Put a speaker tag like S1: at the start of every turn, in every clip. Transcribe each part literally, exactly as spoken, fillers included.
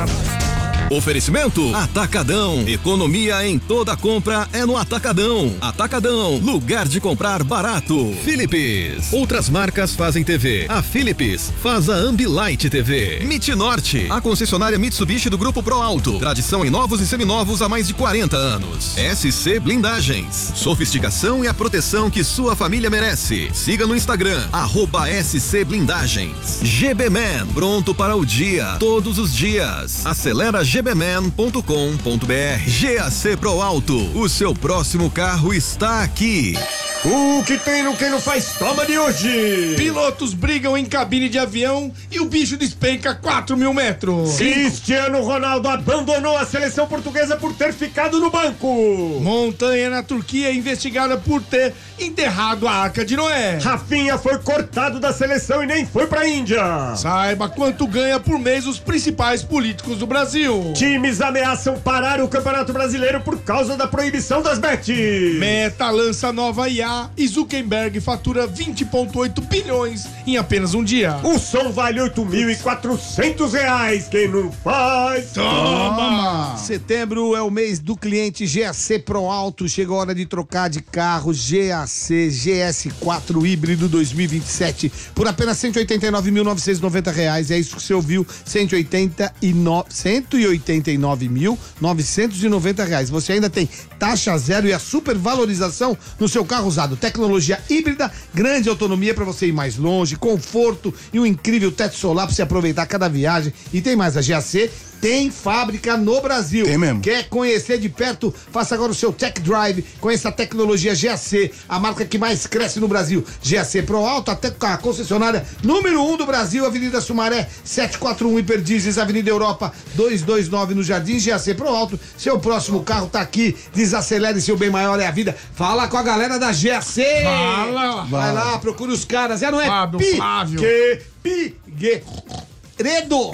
S1: Oferecimento Atacadão. Economia em toda compra é no Atacadão. Atacadão, lugar de comprar barato. Philips. Outras marcas fazem T V. A Philips faz a Ambilight T V. Mitnorte, a concessionária Mitsubishi do Grupo Pro Alto. Tradição em novos e seminovos há mais de quarenta anos. S C Blindagens. Sofisticação e a proteção que sua família merece. Siga no Instagram, arroba S C Blindagens. G B Man, pronto para o dia, todos os dias. Acelera G B man ponto com ponto b r. G A C Pro Alto, o seu próximo carro está aqui.
S2: O que tem no Quem Não Faz Toma de hoje?
S3: Pilotos brigam em cabine de avião e o bicho despenca quatro mil metros.
S2: Cristiano Ronaldo abandonou a seleção portuguesa por ter ficado no banco.
S3: Montanha na Turquia é investigada por ter enterrado a Arca de Noé.
S2: Rafinha foi cortado da seleção e nem foi pra Índia.
S3: Saiba quanto ganha por mês os principais políticos do Brasil.
S2: Times ameaçam parar o Campeonato Brasileiro por causa da proibição das bets.
S3: Meta lança nova I A e Zuckerberg fatura vinte vírgula oito bilhões em apenas um dia.
S2: O som vale oito mil e quatrocentos reais. Quem não faz,
S3: toma!
S4: Setembro é o mês do cliente G A C Pro Alto. Chega a hora de trocar de carro. G A C G S quatro híbrido dois mil e vinte e sete por apenas cento e oitenta e nove mil novecentos e noventa reais. É isso que você ouviu, cento e oitenta e nove mil novecentos e noventa reais. Você ainda tem taxa zero e a supervalorização no seu carro usado. Tecnologia híbrida, grande autonomia para você ir mais longe, conforto e um incrível teto solar para você aproveitar cada viagem. E tem mais, a G A C tem fábrica no Brasil.
S5: Tem mesmo.
S4: Quer conhecer de perto? Faça agora o seu Tech Drive. Conheça a tecnologia G A C, a marca que mais cresce no Brasil. G A C Pro Alto, até a concessionária número um do Brasil, Avenida Sumaré, setecentos e quarenta e um em Perdizes, Avenida Europa, duzentos e vinte e nove no Jardim. G A C Pro Alto, seu próximo carro tá aqui. Desacelere, seu bem maior é a vida. Fala com a galera da G A C.
S3: Fala.
S4: Vai lá, procura os caras. É, não é?
S3: Fábio,
S4: Pi,
S3: Flávio.
S4: Que, pi, gue, redo.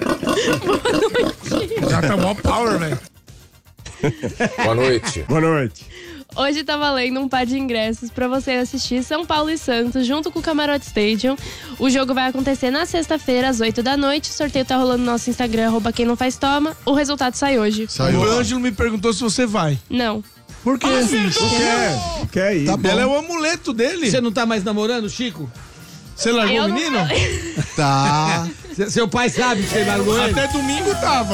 S3: Já tá mó power, velho.
S6: Boa noite.
S2: Boa noite.
S7: Hoje tá valendo um par de ingressos pra você assistir São Paulo e Santos junto com o Camarote Stadium. O jogo vai acontecer na sexta-feira, às oito da noite. O sorteio tá rolando no nosso Instagram, arroba quem não faz toma. O resultado sai hoje.
S3: Saiu. O Ângelo me perguntou se você vai.
S7: Não.
S3: Por quê?
S2: Não quer, quer ir.
S3: Tá bom. Ela é o amuleto dele.
S4: Você não tá mais namorando, Chico?
S3: Você largou
S7: Eu
S3: o
S7: não-
S3: menino?
S5: Tá.
S4: Seu pai sabe que você largou ele?
S3: Até domingo tava.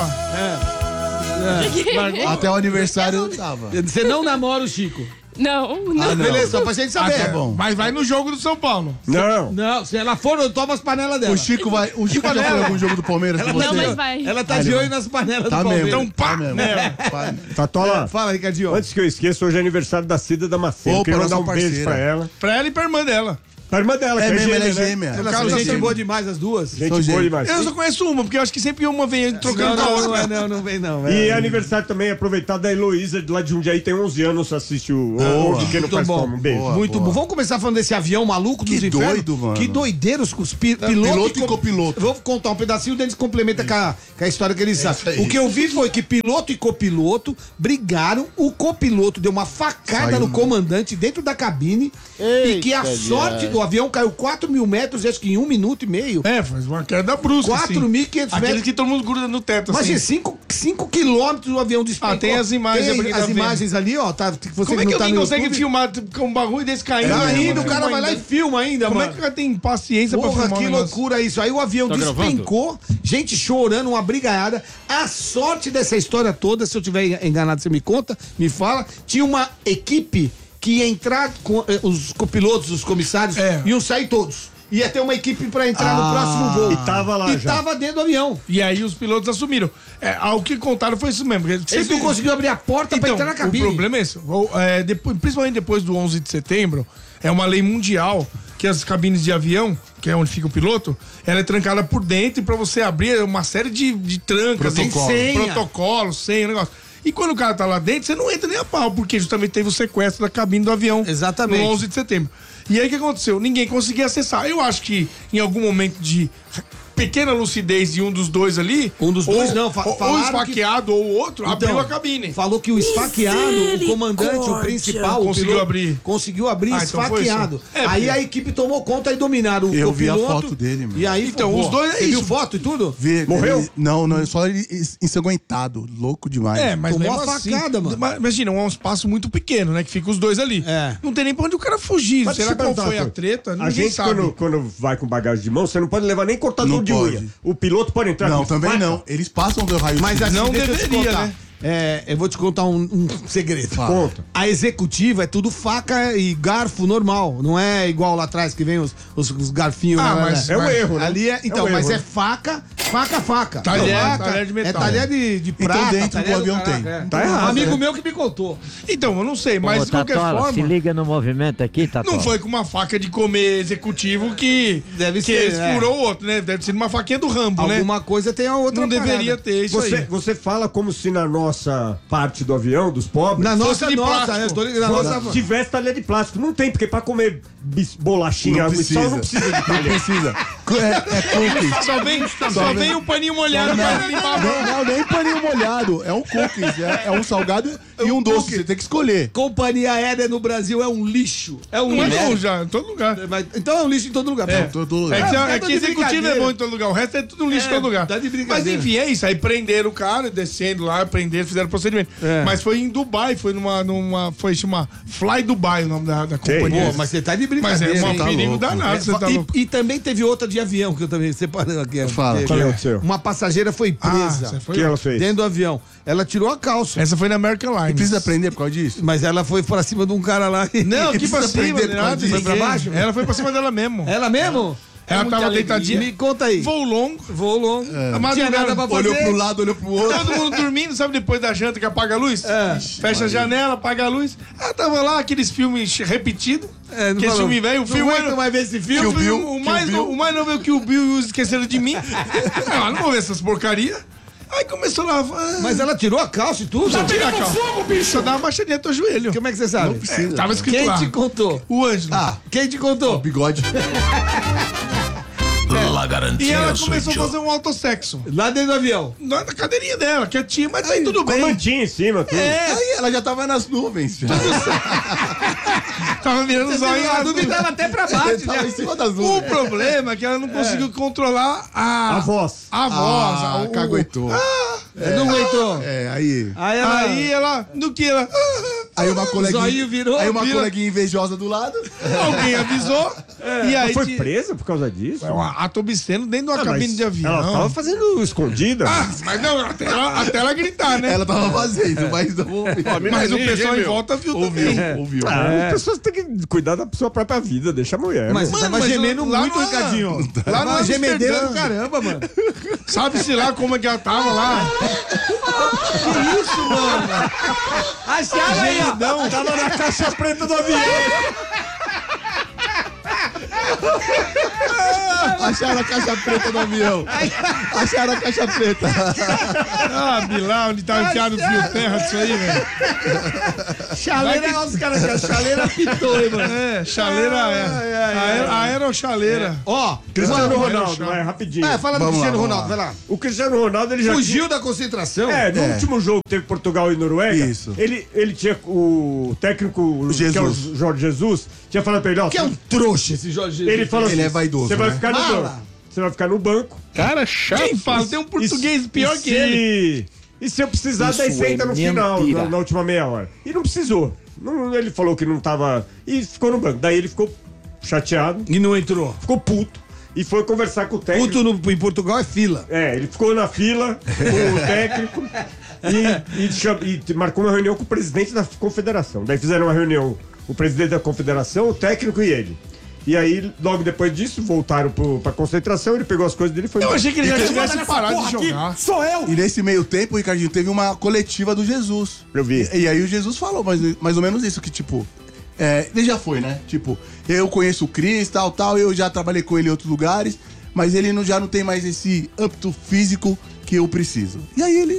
S4: Largou?
S5: Até o aniversário eu tava.
S4: Você não namora o Chico?
S7: Não, não.
S5: Ah, não.
S4: Beleza, só pra gente saber.
S5: Ah, tá bom.
S3: Mas vai no jogo do São Paulo.
S2: Não.
S4: Não, se ela for, eu tomo as panelas dela.
S5: O Chico vai. O Chico já foi algum jogo do Palmeiras com você?
S7: Não, mas vai.
S4: Ela tá
S5: Ah,
S4: de
S5: ele
S4: olho
S5: vai.
S4: nas panelas
S5: Tá
S4: do
S5: mesmo.
S4: Palmeiras.
S3: Então, pá,
S5: Tá mesmo.
S3: né?
S5: Vai.
S2: Tatola,
S4: Fala, Ricardinho.
S2: antes que eu esqueça, hoje é aniversário da Cida Damasceno.
S5: Opa,
S2: Queria mandar
S5: nossa
S2: um beijo
S5: parceira.
S2: pra ela.
S3: Pra ela e pra irmã dela.
S2: Pra irmã dela,
S5: É
S2: que
S5: mesmo, ela é
S2: gêmea, né?
S5: gêmea.
S4: Elas
S3: Cara,
S4: são
S3: gente
S4: gente
S3: boa
S4: boa demais, as duas.
S2: Gente
S5: São
S2: boa
S5: gêmeos.
S2: demais.
S3: Eu só conheço uma, porque eu acho que sempre uma vem
S4: Não,
S3: trocando com a
S4: não, não,
S3: outra.
S4: é, não, não vem não.
S2: E
S4: é.
S2: aniversário também aproveitado da Heloísa, de lá de Jundiaí, tem onze anos, assiste o
S5: Boa.
S2: o de Quem Não
S4: Muito
S2: Faz
S4: bom.
S2: Toma. Um beijo.
S5: Boa.
S4: Muito bom. Vamos começar falando desse avião maluco dos
S5: Que
S4: infernos.
S5: doido, mano.
S4: Que doideiros com os pi piloto,
S5: piloto e
S4: co-
S5: copiloto.
S4: Vou contar um pedacinho, o Denis complementa com a, com a história que eles sabem.
S5: isso aí.
S4: O que eu vi foi que piloto e copiloto brigaram, o copiloto deu uma facada
S5: Saiu,
S4: no
S5: mano.
S4: comandante dentro da cabine e que a sorte do avião caiu quatro mil metros, acho que em um minuto e meio.
S3: É, faz uma queda brusca,
S4: quatro mil e quinhentos
S3: Aqueles
S4: metros.
S3: que todo mundo gruda no teto,
S4: Imagina,
S3: assim.
S4: cinco quilômetros o avião despencou.
S3: Ah, tem as imagens
S4: Tem
S3: aí pra quem tá
S4: as
S3: vendo.
S4: imagens ali, ó. Tá, que você
S3: Como é
S4: não
S3: que
S4: tá
S3: alguém
S4: no
S3: consegue
S4: YouTube.
S3: filmar com um bagulho desse caindo?
S4: Tá
S3: né?
S4: indo, o
S3: Filma
S4: cara vai lá e
S3: ainda.
S4: filma ainda,
S3: Como
S4: mano.
S3: é que o cara tem paciência pra
S4: Porra,
S3: filmar
S4: que
S3: um negócio?
S4: loucura isso. Aí o avião despencou, gente chorando, uma brigaiada. A sorte dessa história toda, se eu tiver enganado, você me conta, me fala. Tinha uma equipe que ia entrar com eh, os copilotos, os comissários,
S3: É.
S4: iam sair todos. Ia ter uma equipe pra entrar no
S5: Ah.
S4: próximo voo.
S2: E tava lá
S4: E
S2: já.
S4: tava dentro do avião.
S3: E aí os pilotos assumiram. É, ao que contaram foi isso mesmo. Eles
S4: Eles não conseguiram abrir a porta pra
S3: Então,
S4: entrar na cabine.
S3: o problema é esse. O- é, depois, principalmente depois do onze de setembro, é uma lei mundial que as cabines de avião, que é onde fica o piloto, ela é trancada por dentro e pra você abrir é uma série de, de trancas,
S5: Protocolo.
S3: tem
S4: Senha.
S3: protocolo, senha, negócio. E quando o cara tá lá dentro, você não entra nem a pau, porque justamente teve o sequestro da cabine do avião.
S4: Exatamente.
S3: No onze de setembro. E aí o que aconteceu? Ninguém conseguia acessar. Eu acho que em algum momento de pequena lucidez de um dos dois ali.
S4: Um dos dois
S3: ou,
S4: não, fa-
S3: ou, ou
S4: falaram
S3: esfaqueado ou o outro,
S4: Então,
S3: abriu a cabine.
S4: Falou que o esfaqueado, o comandante, o principal,
S3: Conseguiu
S4: o piloto,
S3: abrir.
S4: Conseguiu abrir
S3: Ah, então foi
S4: esfaqueado.
S3: isso. É,
S4: aí
S3: porque-
S4: a equipe tomou conta e dominaram o
S5: Eu
S4: o
S5: vi a
S4: piloto.
S5: foto dele, mano.
S4: E aí,
S3: Então,
S4: pô,
S3: os dois é
S4: você viu
S3: isso.
S4: foto e tudo?
S5: Vê,
S2: Morreu?
S5: ele- não, não, só ele ensanguentado. Louco demais.
S3: É, mas
S4: Tomou
S3: mesmo
S4: a
S3: assim,
S4: facada, mano.
S3: ma- Imagina, é um espaço muito pequeno, né? Que fica os dois ali.
S4: É.
S3: Não tem nem pra onde o cara fugir.
S2: Mas
S3: Será
S2: deixa eu
S3: qual foi
S2: perguntar
S3: a
S2: uma coisa.
S3: treta?
S2: A
S3: Ninguém
S2: gente,
S3: sabe.
S2: quando, quando vai com bagagem de mão, você não pode levar nem cortador
S5: Não
S2: de
S5: pode.
S2: unha. O piloto pode entrar
S5: Não,
S2: com
S5: também
S2: faca.
S5: não. Eles passam do raio.
S4: Mas assim,
S3: Não
S4: deixa eu te
S3: deveria,
S4: contar.
S3: né?
S4: É, eu vou te contar um, um segredo.
S2: Conta.
S4: A executiva é tudo faca e garfo normal. Não é igual lá atrás que vem os, os, os garfinhos.
S3: Ah,
S4: né,
S3: mas-
S4: né?
S2: É um erro, né?
S4: Ali é, então,
S2: É um
S4: mas
S2: erro,
S4: é
S2: né?
S4: faca, faca, faca.
S3: Talher,
S4: É faca,
S3: talher de metal.
S4: É talher de, de
S5: Então
S4: prata.
S5: dentro
S4: talher
S5: do avião
S4: caraca,
S5: tem.
S4: é.
S2: Tá errado,
S4: Um amigo
S2: né?
S4: meu que me contou.
S3: Então, eu não sei, mas
S8: Ô,
S3: de qualquer
S8: Tatola,
S3: forma.
S8: se liga no movimento aqui, Tatola.
S3: Não foi com uma faca de comer executivo que,
S4: Deve
S3: que
S4: ser, é.
S3: furou o outro, né? Deve ser uma faquinha do Rambo, né?
S4: Alguma coisa tem a outra
S3: Não deveria
S4: parada.
S3: ter isso
S2: Você,
S3: aí.
S2: você fala como se na nossa parte do avião, dos pobres,
S4: Na
S3: Fosse
S4: nossa,
S3: de
S4: nossa,
S3: plástico.
S4: é, eu tô ligado, na
S2: fosse-
S4: nossa...
S2: tivesse talher de plástico. Não tem, porque pra comer bis- bolachinha,
S5: Não
S2: água e
S5: precisa.
S2: sal, não precisa de
S5: Não
S2: talher.
S5: precisa. É, é cookies.
S3: Só vem, só vem o paninho molhado pra limpar a mão.
S5: Não, não, nem paninho molhado. É um cookies. É, é um salgado e um doce. Você tem que escolher.
S4: Companhia aérea no Brasil é um lixo. É um
S3: Não é
S4: lixo.
S3: bom já, em todo lugar.
S4: Mas- então é um lixo em todo lugar.
S3: É.
S4: pô.
S5: Todo lugar.
S3: É que,
S4: Ah,
S3: é
S4: tá
S3: que
S4: de
S3: executivo é
S4: brincadeira.
S3: bom em todo lugar, o resto é tudo um lixo
S4: É,
S3: em todo lugar.
S4: tá de
S3: Mas
S4: brincadeira.
S3: enfim, é isso. Aí prenderam o cara, descendo lá, prenderam, fizeram procedimento.
S4: É.
S3: Mas foi em Dubai, foi numa. numa foi chama Fly Dubai o nome da, da companhia.
S4: Pô, mas você tá de
S3: Mas
S4: brincadeira.
S3: é um
S4: hein?
S5: tá
S3: perigo
S5: louco.
S3: danado, você tá
S4: e,
S3: louco.
S4: e também teve outra de avião que eu também separei aqui.
S5: Fala.
S4: Teve-
S2: Qual aconteceu?
S4: Uma passageira foi
S3: Ah,
S4: presa
S3: você
S2: O
S3: foi-
S2: que ela fez?
S4: dentro do avião. Ela tirou a calça.
S3: Essa foi na American Airlines.
S5: Precisa aprender por causa disso?
S4: Mas ela foi pra cima de um cara lá. e-
S3: Não, que pra
S5: Precisa
S3: cima,
S5: aprender por causa
S3: nada,
S5: disso.
S3: foi pra
S4: Ninguém.
S3: baixo. Ela foi pra cima dela mesmo.
S4: Ela mesmo?
S3: Ela
S4: É muita
S3: tava
S4: alegria.
S3: deitadinha.
S4: Me conta aí.
S3: Voo longo.
S4: Voo longo.
S3: A
S4: Não tinha nada pra fazer.
S5: Olhou pro lado, olhou pro outro.
S3: Todo mundo dormindo, sabe, depois da janta que apaga a luz?
S4: É.
S3: Fecha a janela, apaga a luz. Ela tava lá, aqueles filmes repetidos.
S4: É, não
S3: Aquele
S4: falou.
S3: filme velho, o
S4: Não
S3: filme.
S4: aguento mais ver esse filme.
S3: o, filme-
S5: Bill,
S3: o,
S5: Kill
S3: mais,
S5: Bill.
S3: no- o mais novo é o que o Bill e os esqueceram de mim. Ah, não vou ver essas porcaria. Aí começou lá. ah,
S4: Mas ela tirou a calça e tudo?
S3: Só tirar a calça. Só dá uma baixadinha no teu joelho.
S4: Como é que você sabe?
S5: Não precisa.
S3: Tava escrito
S4: Quem
S3: lá.
S4: te contou?
S3: O Ângelo.
S5: Ah,
S4: Quem te contou?
S5: bigode.
S3: E ela começou a fazer um autossexo.
S4: Lá dentro do avião.
S3: Na na cadeirinha dela, quietinha, mas aí tudo
S2: Com a
S3: bem.
S2: mantinha em cima, tudo.
S3: É,
S5: Aí ela já tava nas nuvens. Já.
S3: tava virando os olhos.
S4: A dúvida tava até pra baixo.
S5: tava
S4: já.
S5: em cima das
S3: O
S5: nuvens.
S3: problema é que ela não conseguiu controlar a,
S2: A voz.
S3: A voz.
S5: Ah,
S3: o-
S5: caguetou.
S4: Não aguentou.
S5: É, aí.
S4: Aí ela...
S3: Aí ela, no que ela.
S5: Aí uma coleguinha.
S4: Zóio virou,
S5: aí uma
S3: vira-
S5: coleguinha invejosa do lado.
S3: Alguém avisou. E aí.
S2: Foi
S3: ti-
S2: presa por causa disso?
S3: É um ato obsceno dentro de uma
S2: Ah, mas
S3: cabine de avião.
S2: Ela tava fazendo escondida.
S3: Ah, mas não, até ela, até ela gritar, né?
S5: Ela tava fazendo, mas não ouviu.
S3: Mas o pessoal em volta viu
S5: Ouviu,
S3: também.
S5: ouviu.
S2: Ah, As pessoas têm que cuidar da sua própria vida, deixa a mulher.
S4: Mas
S3: Mano,
S4: você tava
S3: mas
S4: gemendo
S3: lá
S4: muito,
S3: no-
S4: Ricardinho.
S3: lá
S4: Lá
S3: no
S4: na gemedeira do
S3: Amsterdã.
S4: caramba, mano.
S3: Sabe-se lá como é que ela tava lá?
S4: Que isso, mano? Achava aí, ó.
S2: Não, tava na caixa preta do avião.
S5: Acharam a caixa preta do avião. Acharam a caixa preta.
S3: Ah, Bilal, onde tá enfiado o fio terra disso aí, velho?
S4: Chaleira, os caras que a chaleira apitou, hein, mano.
S3: É, chaleira é. Aero- Aerochaleira.
S4: Ó,
S2: Cristiano
S4: mano,
S2: Ronaldo, vai, rapidinho.
S4: É, fala do
S5: Vamos
S4: Cristiano
S5: lá,
S4: Ronaldo,
S5: vamos
S4: vai lá.
S2: O Cristiano Ronaldo, ele já
S4: Fugiu da concentração?
S2: É, no
S5: É.
S2: último jogo que teve Portugal e Noruega,
S5: Isso.
S2: Ele, ele tinha o técnico,
S5: Jesus.
S2: que é o Jorge Jesus, tinha falado pra ele, ó,
S4: Que é um trouxa esse Jorge Jesus.
S2: ele falou
S5: Ele
S2: assim,
S5: é vaidoso,
S2: você vai
S5: né?
S2: ficar no
S4: Mala.
S2: banco. Você vai ficar no banco.
S3: Cara chato. Quem fala? Tem um português
S2: E-
S3: pior
S2: e
S3: que ele.
S2: se- E se eu precisar, daí
S8: Isso
S2: senta
S8: é
S2: no final,
S8: mentira.
S2: na, na última meia hora. E não precisou. Não- ele falou que não tava... E ficou no banco. Daí ele ficou chateado,
S4: E não entrou.
S2: ficou puto. E foi conversar com o técnico.
S4: Puto no, em Portugal é fila.
S2: É, ele ficou na fila com o técnico e, e cham- e marcou uma reunião com o presidente da confederação. Daí fizeram uma reunião, o presidente da confederação, o técnico e ele. E aí, logo depois disso, voltaram pro, pra concentração, ele pegou as coisas dele e foi
S3: Eu
S2: embora.
S3: achei que ele já tivesse parado de jogar.
S2: Sou eu!
S5: E nesse meio tempo, Ricardinho, teve uma coletiva do Jesus.
S2: Eu vi.
S5: E, e aí o Jesus falou mais, mais ou menos isso, que tipo... É, ele já foi, né? Tipo, eu conheço o Cris, tal, tal, eu já trabalhei com ele em outros lugares, mas ele não, já não tem mais esse âmbito físico que eu preciso. E aí ele...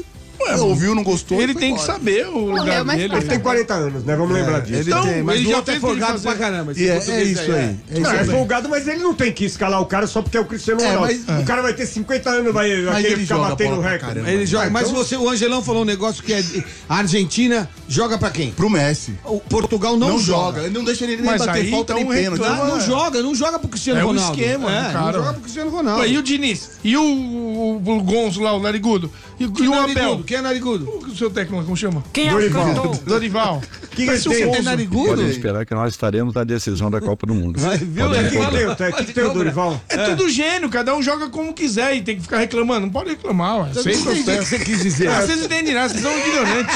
S3: problema.
S5: Ouviu, não gostou.
S3: Ele
S5: foi
S3: tem que
S5: embora.
S3: saber o lugar
S7: Morreu, mas
S3: dele.
S7: tá
S2: Ele tem quarenta anos, né? Vamos lembrar disso.
S4: Ele
S3: Então,
S4: tem, mas
S3: ele
S4: o
S3: já
S4: outro é
S3: fez o que
S4: folgado
S3: fazer.
S4: pra caramba. esse
S5: E é, é
S4: português
S5: isso aí. É isso
S2: Não, é
S5: aí.
S2: folgado, mas ele não tem que escalar o cara só porque é o Cristiano
S5: É,
S2: Ronaldo.
S5: mas-
S2: o cara vai ter cinquenta anos, vai, vai
S5: Mas
S2: querer
S5: ele
S2: ficar
S5: joga
S2: batendo
S5: bola pra
S2: recorde.
S5: caramba.
S4: Ele joga,
S2: Ah,
S4: mas
S2: então-
S4: você, o Angelão falou um negócio que é a Argentina joga pra quem?
S5: Pro Messi.
S4: O Portugal não,
S5: Não,
S4: joga.
S5: joga. Ele não deixa ele nem
S3: Mas
S5: bater
S3: aí,
S5: falta
S3: então,
S5: nem pênalti.
S3: reclama.
S4: Não, não joga, não joga pro Cristiano
S3: É o
S4: Ronaldo.
S3: esquema,
S4: é,
S3: cara.
S4: não joga pro Cristiano Ronaldo.
S3: E o Diniz? E o, o, o Gonzo lá, o Narigudo? E, o- e o Abel?
S4: Narigudo? Quem é narigudo?
S3: O seu técnico, como chama?
S8: Quem é o
S2: Dorival.
S8: cantor?
S3: Dorival.
S2: Que
S3: Parece
S2: ele tem?
S3: o
S4: É
S3: Gonzo.
S4: narigudo?
S9: Podem esperar que nós estaremos na decisão da Copa do Mundo.
S4: Vai, viu?
S9: Podem
S4: É
S2: Quem
S9: cobrar.
S2: tem o técnico? Quem tem o Dorival?
S3: É, tudo gênio, cada um joga como quiser e tem que ficar reclamando. Não pode reclamar, ué.
S4: Eu
S3: Sem
S4: não entendi o que
S3: processo.
S4: você quis dizer.
S3: Ah, vocês não entendem nada, vocês são ignorantes.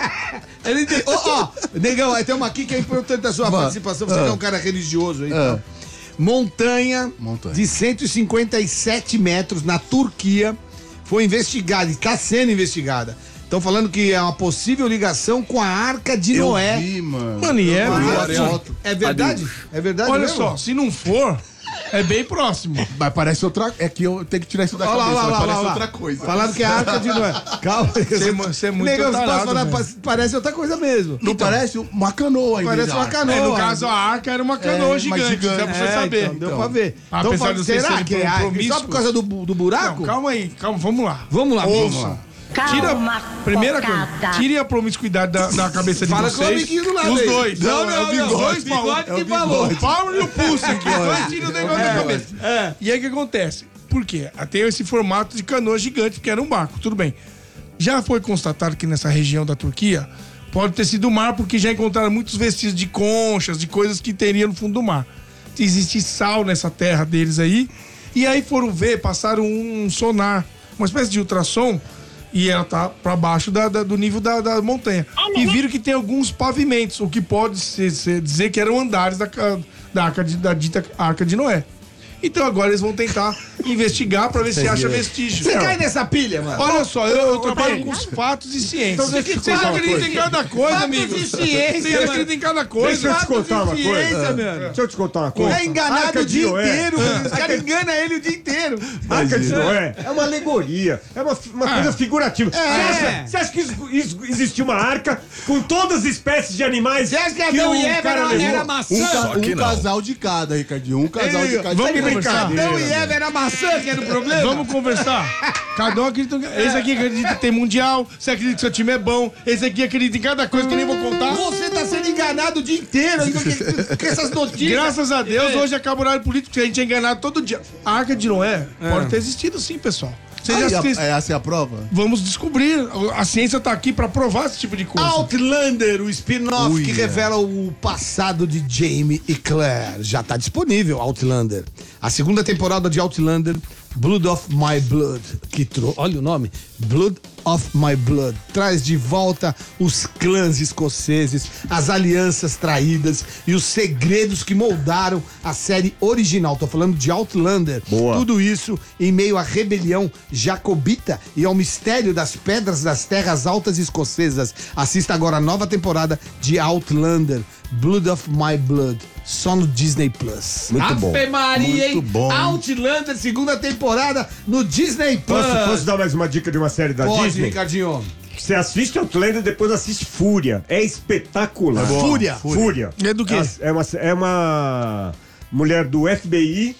S4: Ele tem... Ó, ó, negão, aí tem uma aqui que é importante da sua participação. Você que é um cara religioso aí. Então. Montanha,
S5: Montanha.
S4: de cento e cinquenta e sete metros na Turquia foi investigada e está sendo investigada. Estão falando que é uma possível ligação com a Arca de
S5: Eu
S4: Noé.
S5: vi, mano.
S3: Mano, e é,
S5: Eu vi
S3: mano.
S5: a foto.
S4: É verdade? É verdade
S3: Olha
S4: mesmo?
S3: só, se não for, é bem próximo.
S5: Mas parece outra... É que eu tenho que tirar isso da
S4: Olha lá,
S5: cabeça,
S4: olha lá,
S5: mas
S4: olha
S5: parece
S4: lá.
S5: outra coisa.
S4: Falaram que é a Arca de Noé. Calma.
S3: Você é mu- você é muito
S4: Negão, você pode
S3: tarado,
S4: falar,
S3: velho.
S4: pa- parece outra coisa mesmo.
S5: Não parece uma canoa ainda.
S4: Parece uma canoa.
S3: É, no caso, a arca era uma canoa
S5: É, mas
S3: gigante,
S5: gigante.
S3: dá pra você
S4: É,
S3: saber.
S4: então, deu pra ver.
S3: Apesar
S4: Então,
S3: de
S4: fala-
S3: vocês
S4: será
S3: serem
S4: que é a Arca? Só
S3: promíscuos?
S4: por causa do, bu- do buraco?
S3: Não, calma aí, calma, vamos lá.
S4: Vamos lá, vamos
S3: Ouça.
S4: lá.
S3: Tira,
S8: Calma,
S3: primeira
S8: cocada.
S3: coisa, tire a promiscuidade da, da cabeça de
S4: Fala com o
S3: vocês.
S4: amiguinho do lado
S3: Os
S4: aí.
S3: dois.
S4: Não, não,
S3: é o
S4: não,
S3: bigode,
S4: dois,
S3: Paulo.
S4: bigode
S3: É o
S4: que
S3: bigode.
S4: falou.
S3: O Paulo e o Pulse aqui. Os dois tiram o negócio da cabeça.
S4: É.
S3: E aí o que acontece? Por quê? Tem esse formato de canoa gigante, porque era um barco, tudo bem. Já foi constatado que nessa região da Turquia pode ter sido mar, porque já encontraram muitos vestígios de conchas, de coisas que teria no fundo do mar. Existe sal nessa terra deles aí. E aí foram ver, passaram um sonar, uma espécie de ultrassom, e ela tá para baixo da- da- do nível da, da montanha. E viram que tem alguns pavimentos, o que pode ser, ser- dizer que eram andares da, ca- da, arca de, da dita Arca de Noé. Então agora eles vão tentar investigar para ver se acha vestígio.
S4: Você cai nessa pilha, mano.
S3: Olha só, eu, eu trabalho
S2: bem.
S3: com os fatos e ciência.
S2: Então deixa eu te
S3: Vocês
S2: contar uma
S3: acreditam em
S2: coisa.
S3: cada coisa,
S4: Fatos
S3: amigo.
S4: e ciência,
S3: Vocês
S4: mano.
S3: acreditam em cada
S2: Deixa eu
S3: coisa.
S2: te contar uma coisa.
S4: ciência, mano.
S2: Deixa eu te contar uma coisa.
S4: É enganado
S2: Arca
S4: o
S2: de
S4: dia
S2: Noé.
S4: inteiro, mano. Os caras enganam ele o dia inteiro.
S2: A Arca de Noé é uma alegoria, é uma, uma coisa figurativa.
S4: É.
S2: Você, acha, você acha que isso- isso- existia uma arca com todas as espécies de animais?
S4: Você acha que
S2: o
S4: Adão e Eva
S2: cara
S4: era,
S2: levou?
S4: era maçã?
S5: Um, ca-
S9: Só que
S5: um
S9: não.
S5: casal de cada, Ricardinho. Um casal de cada.
S3: Vamos
S2: Que
S3: conversar.
S2: brincadeira.
S4: Adão e Eva era maçã que era o problema?
S3: Vamos conversar. Cada um acredita. Esse aqui acredita que tem mundial. Você acredita que seu time é bom. Esse aqui acredita em cada coisa que eu nem vou contar.
S4: Você tá sendo enganado o dia inteiro aí com, que- com essas notícias.
S3: Graças a Deus, hoje acaba o horário político, porque a gente é enganado todo dia. A Arca de Noé pode ter existido sim, pessoal. Vocês
S5: Aí,
S3: já
S5: a-
S3: vocês-
S5: é, essa é a prova?
S3: Vamos descobrir. A ciência tá aqui pra provar esse tipo de coisa.
S4: Outlander, o spin-off
S5: Ui,
S4: que
S5: é.
S4: revela o passado de Jamie e Claire. Já tá disponível, Outlander. A segunda temporada de Outlander, Blood of My Blood, que tro... olha o nome, Blood of My Blood, traz de volta os clãs escoceses, as alianças traídas e os segredos que moldaram a série original. Tô falando de Outlander.
S2: Boa.
S4: Tudo isso em meio à rebelião jacobita e ao mistério das pedras das terras altas escocesas. Assista agora a nova temporada de Outlander, Blood of My Blood, só no Disney Plus.
S2: Muito bom.
S4: Ave Maria, hein?
S5: Muito bom.
S4: Outlander, segunda temporada no Disney Plus.
S2: Posso, posso dar mais uma dica de uma série da
S4: Pode,
S2: Disney?
S4: Ricardinho.
S2: Você assiste Outlander e depois assiste Fúria. É espetacular.
S4: Fúria.
S2: Fúria.
S3: É do quê?
S2: É uma, é uma mulher do F B I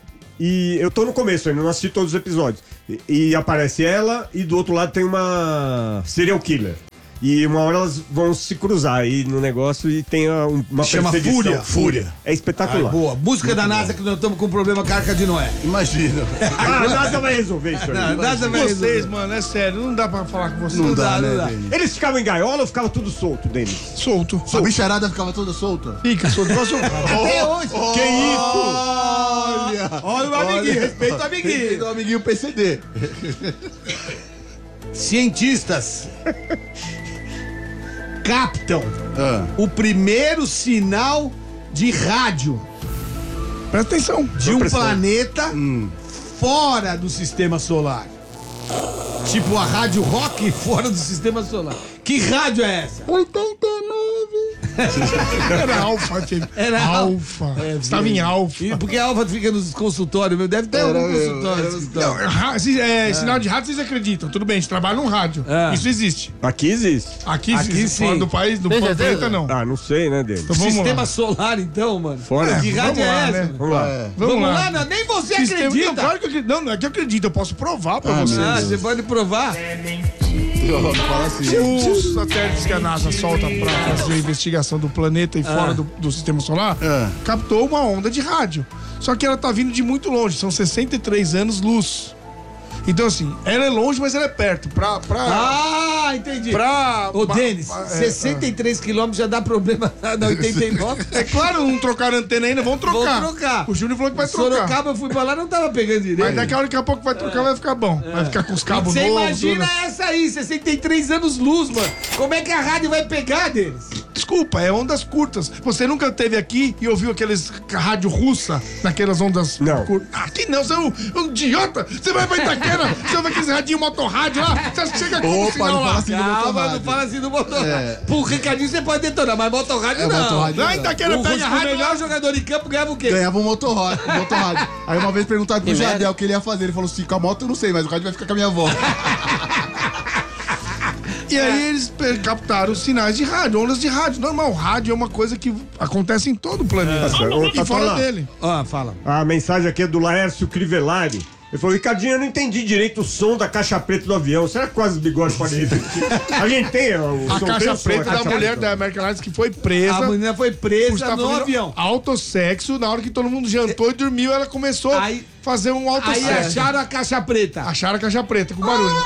S2: e eu tô no começo ainda, não assisti todos os episódios. E, e aparece ela e do outro lado tem uma serial killer. E uma hora elas vão se cruzar aí no negócio e tem a- um- uma
S4: Chama
S2: perseguição.
S4: Fúria. Fúria.
S2: É espetacular.
S4: Boa. Música da NASA que nós estamos com problema com a Arca de Noé.
S5: Imagina.
S2: Ah, nada vai resolver isso aí.
S4: Não, nada vai
S3: Vocês,
S4: resolver.
S3: mano, é sério, não dá pra falar com vocês.
S5: Não dá,
S4: não
S5: né,
S4: dá.
S5: Denis?
S2: Eles ficavam em gaiola ou ficava tudo solto, Denis?
S3: Solto.
S5: A bicharada ficava toda solta?
S3: Fica, solto. Posso soltar?
S4: Até hoje.
S5: Que isso? Olha!
S4: Olha o amiguinho, respeita o amiguinho.
S5: Respeita o amiguinho P C D.
S4: Cientistas captam
S5: Ah.
S4: o primeiro sinal de rádio
S3: Presta atenção.
S4: de um planeta fora do sistema solar. Tipo a rádio rock fora do sistema solar. Que rádio é essa?
S5: oitenta e nove.
S3: Era alfa, filho.
S4: Era
S3: alfa.
S4: É,
S3: Estava em alfa.
S4: E porque a alfa fica nos consultórios, meu. Deve ter
S5: Era
S4: algum
S5: eu,
S4: consultório.
S5: era
S4: esse
S5: eu.
S4: escritório.
S3: Não, ra- se- é, Sinal de rádio, vocês acreditam. Tudo bem, a gente trabalha num rádio.
S4: É.
S3: Isso existe.
S2: Aqui existe.
S3: Aqui,
S4: Aqui
S3: existe.
S4: sim.
S3: Fora do país, do
S8: Tem
S3: planeta,
S8: certeza?
S3: não.
S2: Ah, não sei, né, dele?
S3: Então vamos
S4: Sistema
S3: lá.
S4: solar, então, mano.
S2: Fora.
S4: Que rádio
S3: vamos
S4: é
S3: lá,
S4: essa?
S3: né?
S4: mano?
S2: Vamos lá.
S5: É.
S3: Vamos,
S4: Vamos
S3: lá.
S4: lá, não, nem você
S3: Sistema- Não,
S4: acredita.
S3: claro que eu acredito. Não, não é que eu acredito, eu posso provar pra
S5: Ah,
S3: vocês.
S4: Ah, você pode provar?
S5: Fala assim.
S3: Os satélites que a NASA solta pra fazer a investigação do planeta e fora do, do sistema solar,
S5: Ah.
S3: captou uma onda de rádio. Só que ela tá vindo de muito longe, são sessenta e três anos-luz. Então, assim, ela é longe, mas ela é perto. Pra. pra,
S4: Ah, entendi.
S3: pra
S4: Ô,
S3: ba-
S4: Denis,
S3: ba- é,
S4: sessenta e três quilômetros já dá problema na oitenta e nove.
S3: É claro, não trocaram antena ainda, vão trocar.
S4: Vou trocar.
S3: O Júnior falou que vai trocar.
S4: Sorocaba, eu fui pra lá, não tava pegando direito.
S3: Mas daqui a hora, daqui a pouco vai trocar, vai ficar bom. Vai ficar com os cabos
S4: Você
S3: novos.
S4: imagina
S3: tudo.
S4: essa aí, sessenta e três anos luz, mano. Como é que a rádio vai pegar, Denis?
S3: Desculpa, é ondas curtas. Você nunca esteve aqui e ouviu aqueles rádio russa, naquelas ondas
S2: Não.
S3: curtas? Aqui não, você é um, um idiota. Você vai pra Itaquera, você ouve aqueles radinho motorrádio lá, você chega com o
S5: Opa,
S3: sinal
S5: não
S3: lá.
S5: fala assim do
S4: Calma, não
S5: motorrádio.
S4: fala assim do motorrádio.
S5: É.
S4: Por recadinho você pode detonar, mas motorrádio
S5: É,
S4: não.
S5: motorrádio
S3: Lá em Itaquera
S4: O
S3: pega
S4: Russo,
S3: a
S4: o
S3: rádio
S4: melhor
S3: lá.
S4: jogador de campo ganhava o quê?
S5: Ganhava um motorrádio, um motorrádio. Aí uma vez perguntaram pro
S8: Que
S5: Jadel
S8: merda.
S5: o que ele ia fazer. Ele falou assim: com a moto eu não sei, mas o rádio vai ficar com a minha avó.
S3: E aí eles pe- captaram os sinais de rádio, ondas de rádio. Normal, rádio é uma coisa que acontece em todo o planeta.
S2: certo. Ô,
S3: E
S2: tá
S3: fora
S2: falando.
S3: dele.
S4: Ah, fala.
S2: A mensagem aqui é do Laércio Crivellari. Ele falou, Ricardinho, eu não entendi direito o som da caixa preta do avião. Será que quase os bigodes podem repetir? A gente tem o
S3: A
S2: som, tem
S3: caixa
S2: o som,
S3: preta
S2: a
S3: da
S2: caixa
S3: mulher
S2: preta.
S3: da American Airlines que foi presa.
S4: A menina foi
S3: por
S4: presa
S3: estar
S4: no
S3: fazendo
S4: avião.
S3: autossexo. Na hora que todo mundo jantou e dormiu, ela começou
S4: Aí-
S3: a fazer um
S4: Aí
S3: autossexo.
S4: acharam a caixa preta.
S3: Acharam a caixa preta com barulho.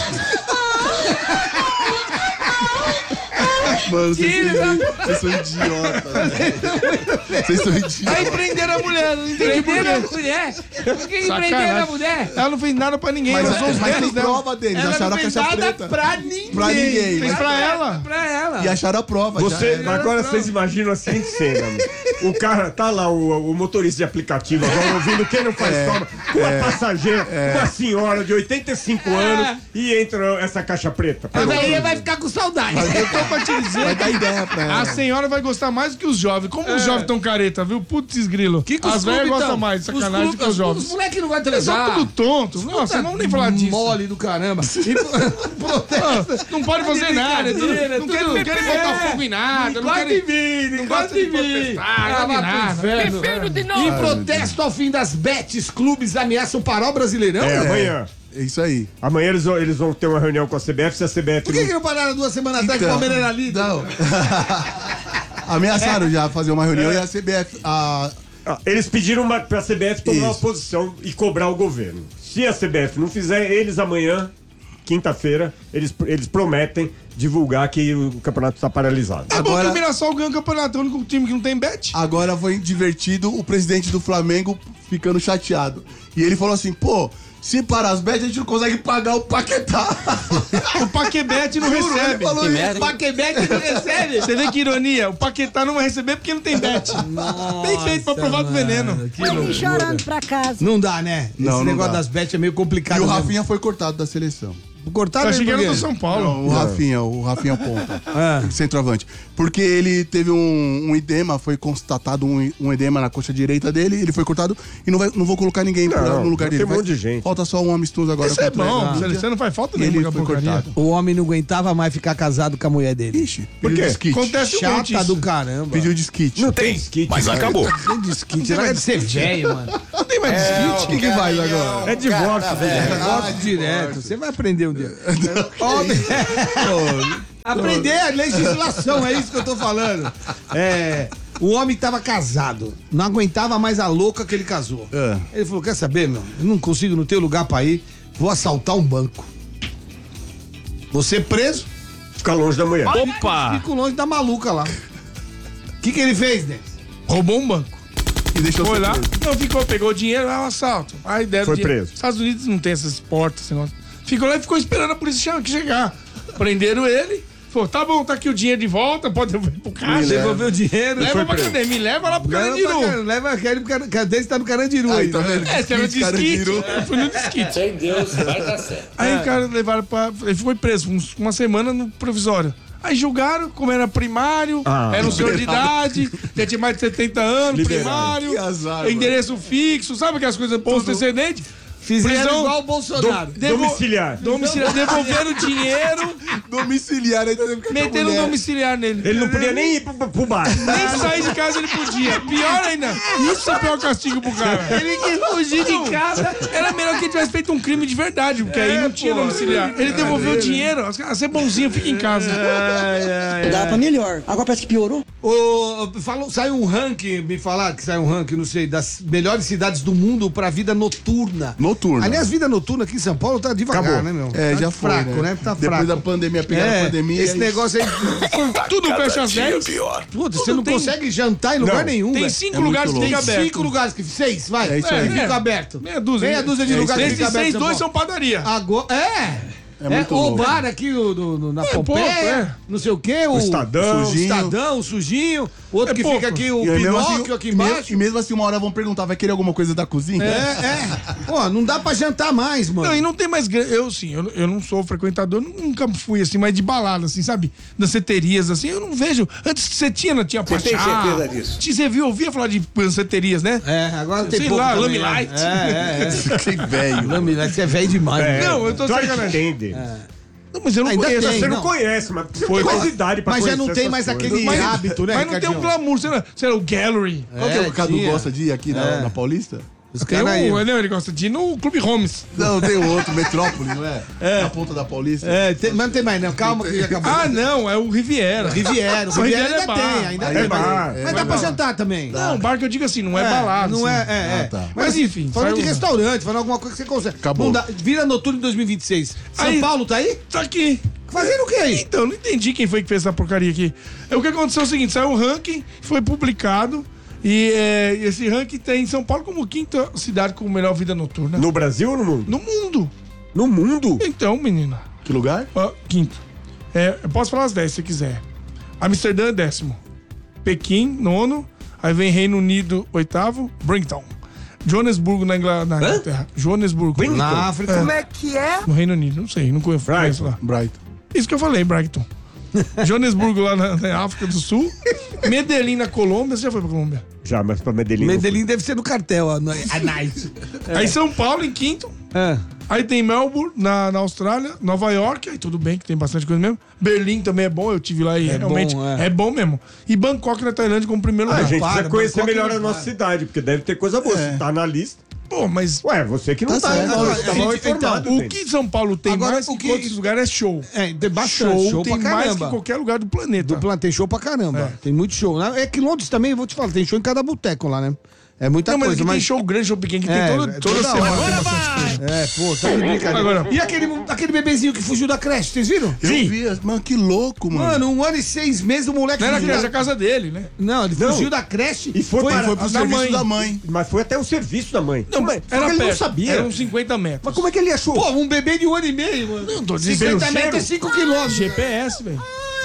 S5: Mano, vocês são, vocês são idiotas, velho. Vocês são idiotas.
S3: Aí prenderam a mulher, não entendi por
S4: Prenderam a
S3: quê.
S4: mulher? Por que que
S3: Sacanagem.
S4: prenderam a mulher?
S3: Ela não fez nada pra ninguém,
S5: Mas,
S3: ela usou os
S5: mas tem
S3: dedos dela.
S5: prova deles,
S4: Ela
S5: acharam
S4: não
S5: a
S4: fez
S5: caixa
S4: nada
S5: preta.
S4: pra ninguém.
S5: Pra ninguém.
S3: Fez pra ela.
S4: Pra ela.
S5: E acharam a prova. já
S2: Você,
S5: era.
S2: agora vocês imaginam a seguinte cena, meu. O cara tá lá, o, o motorista de aplicativo, agora ouvindo quem não faz toma, com a passageira, uma senhora de oitenta e cinco anos, e entra essa caixa preta.
S4: A velhinha vai ficar com saudade.
S3: Eu tô pra te dizer
S5: Vai dar ideia pra ela.
S3: a senhora vai gostar mais do que os jovens. Como os jovens tão careta, viu? Putz grilo.
S4: Que que
S3: As
S4: os
S3: velhas
S4: clubes
S3: gostam
S4: tão?
S3: mais de
S4: Os
S3: sacanagem do
S4: clubes-
S3: que os jovens.
S4: Os moleques não gostam de
S3: Eles são
S4: transar.
S3: tudo tonto. Nossa, não vamos nem falar disso.
S4: Mole do caramba. E protesto.
S3: Não pode fazer nada. Tudo,
S4: brincadeira,
S3: não querem
S4: tudo-
S3: não querem
S4: é.
S3: botar fogo em nada. Não
S4: Gosta de
S3: querem...
S4: vir,
S3: não
S4: gosta
S3: gosta
S4: de
S3: de
S4: vir.
S3: protestar,
S4: Ah,
S3: gosta de
S4: vai pro
S3: nada.
S4: inferno.
S7: Prefiro de novo.
S4: Em protesto ao fim das bets, clubes ameaçam parar o Brasileirão?
S2: É, amanhã.
S5: É isso aí.
S2: Amanhã eles vão, eles vão ter uma reunião com a C B F, se a C B F
S4: Por que,
S2: não-
S4: que não pararam duas semanas atrás que o
S5: Então.
S4: Palmeiras era líder?
S5: Não. Ameaçaram já fazer uma reunião e a C B F. A...
S2: Ah, eles pediram uma, pra C B F tomar uma
S5: Isso.
S2: posição e cobrar o governo. Se a C B F não fizer, eles amanhã, quinta-feira, eles, eles prometem divulgar que o campeonato está paralisado.
S3: É bom que
S5: Agora-
S3: o Mirassol ganha o campeonato. É o único time que não tem bet.
S5: Agora foi divertido o presidente do Flamengo ficando chateado. E ele falou assim: pô, se parar as bets, a gente não consegue pagar o Paquetá.
S3: O Paquebet não
S5: Juro, ele
S3: recebe.
S5: falou
S8: Que
S5: isso.
S8: merda, hein?
S4: Paquebet não recebe.
S3: Você vê que ironia? O Paquetá não vai receber porque não tem bet. Bem feito pra provar do veneno.
S10: chorando pra casa.
S4: Não dá, né?
S5: Não,
S4: Esse
S5: não
S4: negócio
S5: dá.
S4: das bets é meio complicado.
S5: E o
S4: mesmo.
S5: Rafinha foi cortado da seleção.
S4: Cortado
S3: Eu achei que
S4: mesmo
S3: era
S4: por
S3: do
S4: quê?
S3: São Paulo.
S5: Não, o Rafinha, o Rafinha Ponta. Centroavante. Porque ele teve um, um edema, foi constatado um, um edema na coxa direita dele, ele foi cortado e não, vai, não vou colocar ninguém pra-
S2: Não,
S5: no lugar
S2: tem
S5: dele.
S2: um monte
S5: Vai-
S2: de gente.
S5: Falta só um amistoso agora.
S3: Isso é
S5: contra
S3: bom.
S5: a Índia.
S3: Você não faz falta
S5: E
S3: nenhuma
S5: ele
S3: com a
S5: foi
S3: porcaria.
S5: cortado.
S4: O homem não aguentava mais ficar casado com a mulher dele.
S5: Ixi,
S2: Por
S5: pediu
S2: quê?
S5: desquite.
S3: Acontece muito
S4: Chata
S3: isso.
S4: do caramba.
S5: Pediu desquite.
S2: Não tem skit.
S1: Mas acabou.
S4: Tem desquite. Ela deve ser velho, mano.
S3: Não tem mais desquite.
S4: O que, que vai agora?
S2: É divórcio.
S4: Negócio direto. Você vai aprender um dia. Homem- Aprender a legislação, é isso que eu tô falando. É. O homem tava casado, não aguentava mais a louca que ele casou.
S5: É.
S4: Ele falou: quer saber, meu? Eu não consigo, não tenho lugar pra ir, vou assaltar um banco. Vou ser preso,
S2: Fica longe da mulher.
S8: Opa!
S4: fico longe da maluca lá. O que, que ele fez, né?
S3: Roubou um banco.
S5: E deixou
S3: Foi
S5: ser
S3: lá,
S5: preso.
S3: não ficou, pegou o dinheiro, é um assalto. Aí deram
S2: Foi
S3: dinheiro.
S2: preso.
S3: Estados Unidos não tem essas portas, esse negócio. Ficou lá e ficou esperando a polícia che- chegar. Prenderam ele. Falou, tá bom, tá aqui o dinheiro de volta, pode devolver pro caixa.
S4: Devolveu o dinheiro.
S3: Leva pra cadeia, me leva lá pro
S4: Leva,
S3: Carandiru.
S4: pra, leva aquele pro Carandiru. Cadê? Você tá no Carandiru aí,
S5: Aí, tá vendo?
S3: É, você era
S5: Desquite,
S3: desquite.
S5: Carandiru.
S3: Eu fui no desquite.
S6: Sem Deus, vai dar certo.
S3: Aí o cara levaram pra. Ele ficou preso uns- uma semana no provisório. Aí julgaram, como era primário,
S2: Ah,
S3: era um senhor de
S5: liberado.
S3: idade, já tinha mais de setenta anos,
S2: Liberado.
S3: primário,
S5: Que azar,
S3: endereço fixo, sabe aquelas coisas post-antecedentes?
S4: Fizeram
S3: Prisão-
S4: igual o Bolsonaro.
S3: Devo-
S2: Domiciliar.
S3: Domiciliar. Devolveram dinheiro,
S5: Domiciliar, aí tá dizendo que
S3: meteram um domiciliar nele.
S2: Ele não podia nem ir pro, pro bar.
S3: Nem sair de casa ele podia. Pior ainda, isso é o pior castigo pro cara.
S4: Ele quis fugir de casa.
S3: Era melhor que ele tivesse feito um crime de verdade, porque aí não tinha domiciliar. Ele devolveu o dinheiro. Ah, você é bonzinho, fica em casa.
S10: Dá pra melhor. Agora parece que piorou.
S4: Ô, falou, saiu um ranking, me falaram que saiu um ranking, não sei, das melhores cidades do mundo pra vida noturna.
S5: Noturna.
S4: Aliás, vida noturna aqui em São Paulo tá devagar,
S2: Acabou.
S4: né, meu?
S5: É,
S4: Tá
S5: já foi,
S4: fraco,
S5: né?
S4: né? Tá
S5: Depois
S4: fraco.
S5: da pandemia, pegaram
S4: É,
S5: a pandemia.
S4: esse
S5: aí-
S4: negócio aí.
S3: Tudo fecha às dez.
S4: Putz, você
S3: Tudo
S4: não
S3: tem-
S4: consegue jantar em lugar
S2: Não,
S4: nenhum,
S3: Tem
S4: velho.
S3: cinco
S5: É muito
S3: lugares que
S5: louco.
S3: fica
S4: Tem
S3: aberto.
S4: cinco lugares que. Seis, vai.
S5: É isso aí.
S4: Que fica aberto.
S3: Meia dúzia.
S4: Meia dúzia de
S5: É isso
S4: lugares
S5: aí.
S4: que fica
S3: Esses
S4: aberto.
S3: seis,
S4: em São
S3: dois
S4: Paulo.
S3: são padaria.
S4: Agora, é.
S5: É muito
S4: o
S5: louco.
S4: bar aqui do, do- do- na
S3: É
S4: Pompeia,
S3: pouco, é.
S4: não sei o quê, o,
S2: Estadão,
S4: o
S5: sujinho.
S4: Estadão, o sujinho, o outro
S3: É
S4: que
S3: pouco.
S4: fica aqui, o
S5: E aí, mesmo
S4: Pinóquio
S5: assim,
S4: aqui
S5: e me-
S4: embaixo.
S5: E mesmo assim, uma hora vão perguntar, vai querer alguma coisa da cozinha?
S4: É, é. Pô, não dá pra jantar mais, mano.
S3: Não, e não tem mais. gra- Eu, sim, eu, eu não sou frequentador, nunca fui assim, mas de balada, assim, sabe? Danceterias, assim, eu não vejo. Antes você tinha, não tinha Pachá.
S6: tem certeza disso?
S3: Tinha- Você viu, ouvia falar de danceterias, né?
S4: É, agora tem
S3: Sei
S4: pouco
S3: lá,
S4: também,
S3: Lame
S4: né?
S3: Light.
S4: É, é,
S5: Que
S4: é.
S5: velho.
S4: Lame Light, você é velho demais.
S2: É,
S4: né?
S3: Não, eu tô
S2: claro que
S3: sacanagem.
S2: entende.
S3: Não, mas eu não
S4: Ainda
S3: conheço.
S4: tem,
S2: Você
S3: assim,
S2: não,
S4: não.
S2: conhece, mas você
S3: Foi-
S2: tem mais idade pra
S4: Mas já
S2: conhecer
S4: não tem
S2: essas
S4: mais
S2: coisas.
S4: aquele
S3: Mas,
S4: hábito, né,
S3: mas não tem um
S4: Ricardinho?
S3: glamour, sei lá, sei lá, o Gallery.
S5: Qual que é
S4: É,
S5: o Cadu
S4: tinha.
S5: gosta de ir aqui na,
S4: É.
S5: na Paulista?
S4: Os
S3: Tem
S4: caras aí.
S3: um, não, ele gosta de ir no Clube Holmes.
S5: Não, tem outro, Metrópole, não é? Na ponta da Paulista.
S4: É, tem- mas não tem mais, não. Calma que já acabou.
S3: Ah, não, é o Riviera.
S4: Riviera. O
S3: O
S4: Riviera
S3: Riviera é
S4: ainda
S3: bar.
S4: tem, ainda
S5: Aí
S4: tem.
S5: é
S4: mas-
S2: bar,
S4: Mas
S2: é
S4: dá pra
S3: bar.
S4: jantar também.
S3: Não, bar que eu digo assim, não é, balada.
S4: Não
S3: assim.
S4: é, é, é.
S5: Ah, tá.
S3: Mas enfim,
S4: Falando
S3: saiu-
S4: de restaurante, falando alguma coisa que você consegue.
S5: Acabou.
S4: Não dá- vira noturno em dois mil e vinte e seis. São
S3: Aí-
S4: Paulo tá aí?
S3: Tá aqui.
S4: Fazendo o que aí?
S3: Então, não entendi quem foi que fez essa porcaria aqui. É, o que aconteceu é o seguinte, saiu um ranking, foi publicado, e é, esse ranking tem São Paulo como quinta cidade com melhor vida noturna.
S2: No Brasil ou no mundo?
S3: No mundo.
S2: No mundo?
S3: Então, menina.
S5: Que lugar?
S3: Ó, quinto. É, eu posso falar as dez se quiser. Amsterdã, décimo. Pequim, nono. Aí vem Reino Unido, oitavo. Brington. Joanesburgo, na, Ingl... na Inglaterra. Joanesburgo.
S4: Na África.
S10: Como é que é?
S3: No Reino Unido, não sei, não conheço, conheço lá.
S5: Brighton.
S3: Isso que eu falei, Brighton. Joanesburgo, lá na, na África do Sul. Medellín, na Colômbia. Você já foi pra Colômbia?
S2: Já, mas pra Medellín. não
S4: Medellín deve ser no cartel, a, a night.
S3: Aí São Paulo, em quinto.
S4: É.
S3: Aí tem Melbourne, na, na Austrália. Nova York, aí tudo bem, que tem bastante coisa mesmo. Berlim também é bom, eu tive lá e
S4: É
S3: realmente
S4: bom, é.
S3: é. bom mesmo. E Bangkok, na Tailândia, como primeiro
S2: Ah, a
S3: lugar.
S2: gente
S4: para,
S2: precisa conhecer
S4: Bangkok
S2: melhor
S4: não
S2: a nossa
S4: para.
S2: cidade, porque deve ter coisa boa.
S5: É.
S2: Se tá na lista.
S3: Pô, mas
S2: Ué, você que não
S5: Tá
S2: tá,
S5: certo.
S2: não,
S5: Agora,
S2: você tá
S4: a
S2: mal
S4: gente-
S2: informado.
S3: o
S2: gente.
S3: que São Paulo tem
S4: Agora,
S3: mais
S4: o
S3: que
S4: que-
S3: outros lugares é show.
S4: É, tem bastante show,
S3: tem
S4: pra
S3: mais
S4: caramba.
S3: que qualquer lugar do planeta.
S4: Do plano tem show pra caramba.
S3: É.
S4: Tem muito show. É que Londres também, eu vou te falar, tem show em cada boteco lá, né? É muita
S3: Não, mas
S4: coisa,
S3: aqui
S4: mas...
S3: tem show grande, show pequeno, que
S4: É,
S3: tem toda,
S4: é
S3: toda
S4: toda
S3: semana.
S4: hora.
S3: Tem bastante coisa.
S4: É, pô, tá de brincadeira.
S3: Agora-
S4: E aquele, aquele bebezinho que fugiu da creche, vocês viram?
S5: Eu vi, mano, que louco, mano.
S4: Mano, um ano e seis meses o moleque
S3: Não era
S4: fugiu
S3: criança,
S4: da...
S3: a casa dele, né?
S4: Não, ele
S2: Não.
S4: fugiu da creche
S2: E foi,
S5: Foi,
S2: para,
S5: foi pro
S3: da
S5: serviço
S3: mãe.
S5: da mãe.
S2: Mas foi até o serviço da mãe.
S3: Não,
S2: mas
S3: era
S2: só que ele
S3: perto,
S2: não sabia.
S3: Eram cinquenta metros.
S2: Mas como é que ele achou?
S4: Pô, um bebê de um ano e meio, mano.
S3: Não, tô dizendo
S4: cinquenta
S2: pelo
S4: metros é
S2: cheiro.
S4: cinco quilômetros.
S3: G P S, velho.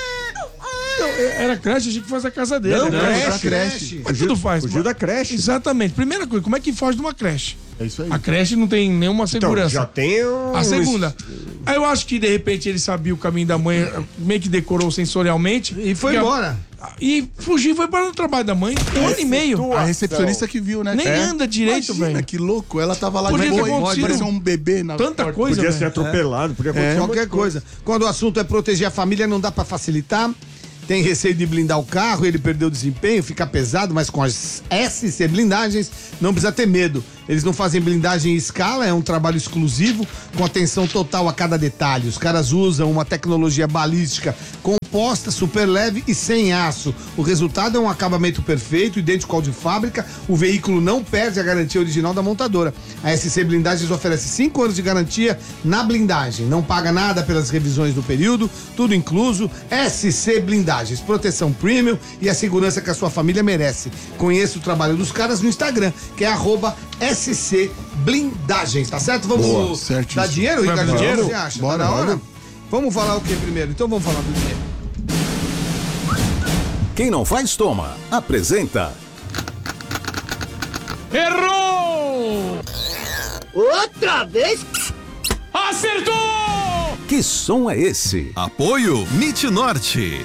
S3: Não, era creche, a gente faz a casa dele.
S2: Não,
S3: né?
S2: creche,
S5: creche.
S3: Mas tudo faz.
S2: Fugiu da creche.
S3: Exatamente. Primeira coisa, como é que foge de uma creche?
S5: É isso aí.
S3: A creche não tem nenhuma
S2: Então,
S3: segurança.
S2: já tem um...
S3: A segunda. Aí eu acho que de repente ele sabia o caminho da mãe, meio que decorou sensorialmente.
S4: E foi
S3: Porque a-
S4: embora.
S3: E fugiu e foi para o trabalho da mãe. Um ano e meio.
S5: A recepcionista que viu, né?
S3: Nem
S5: É.
S3: anda direito,
S5: Imagina,
S3: velho.
S5: que louco. Ela tava lá
S3: Podia
S5: de
S3: ter
S5: boa,
S3: acontecido
S5: parecia um bebê na
S3: Tanta coisa,
S2: Podia ser
S3: velho.
S2: atropelado, podia acontecer
S4: Qualquer
S2: muita
S4: coisa. Quando o assunto é proteger a família, não dá pra facilitar. Tem receio de blindar o carro, ele perdeu o desempenho, fica pesado, mas com as S C blindagens não precisa ter medo. Eles não fazem blindagem em escala, é um trabalho exclusivo, com atenção total a cada detalhe. Os caras usam uma tecnologia balística composta, super leve e sem aço. O resultado é um acabamento perfeito, idêntico ao de fábrica. O veículo não perde a garantia original da montadora. A S C Blindagens oferece cinco anos de garantia na blindagem. Não paga nada pelas revisões do período, tudo incluso. S C Blindagens, proteção premium e a segurança que a sua família merece. Conheça o trabalho dos caras no Instagram, que é arroba S C Blindagens, tá certo? Vamos
S5: Boa, certíssimo.
S4: dar dinheiro,
S3: Vamos
S4: Ricardo?
S3: dar
S4: O que
S3: dinheiro?
S4: você acha?
S5: Bora,
S4: Tá na hora?
S5: bora.
S4: Vamos falar o que primeiro? Então vamos falar do dinheiro.
S1: Quem não faz, toma. Apresenta.
S3: Errou!
S10: Outra vez?
S3: Acertou!
S1: Que som é esse? Apoio MIT Norte.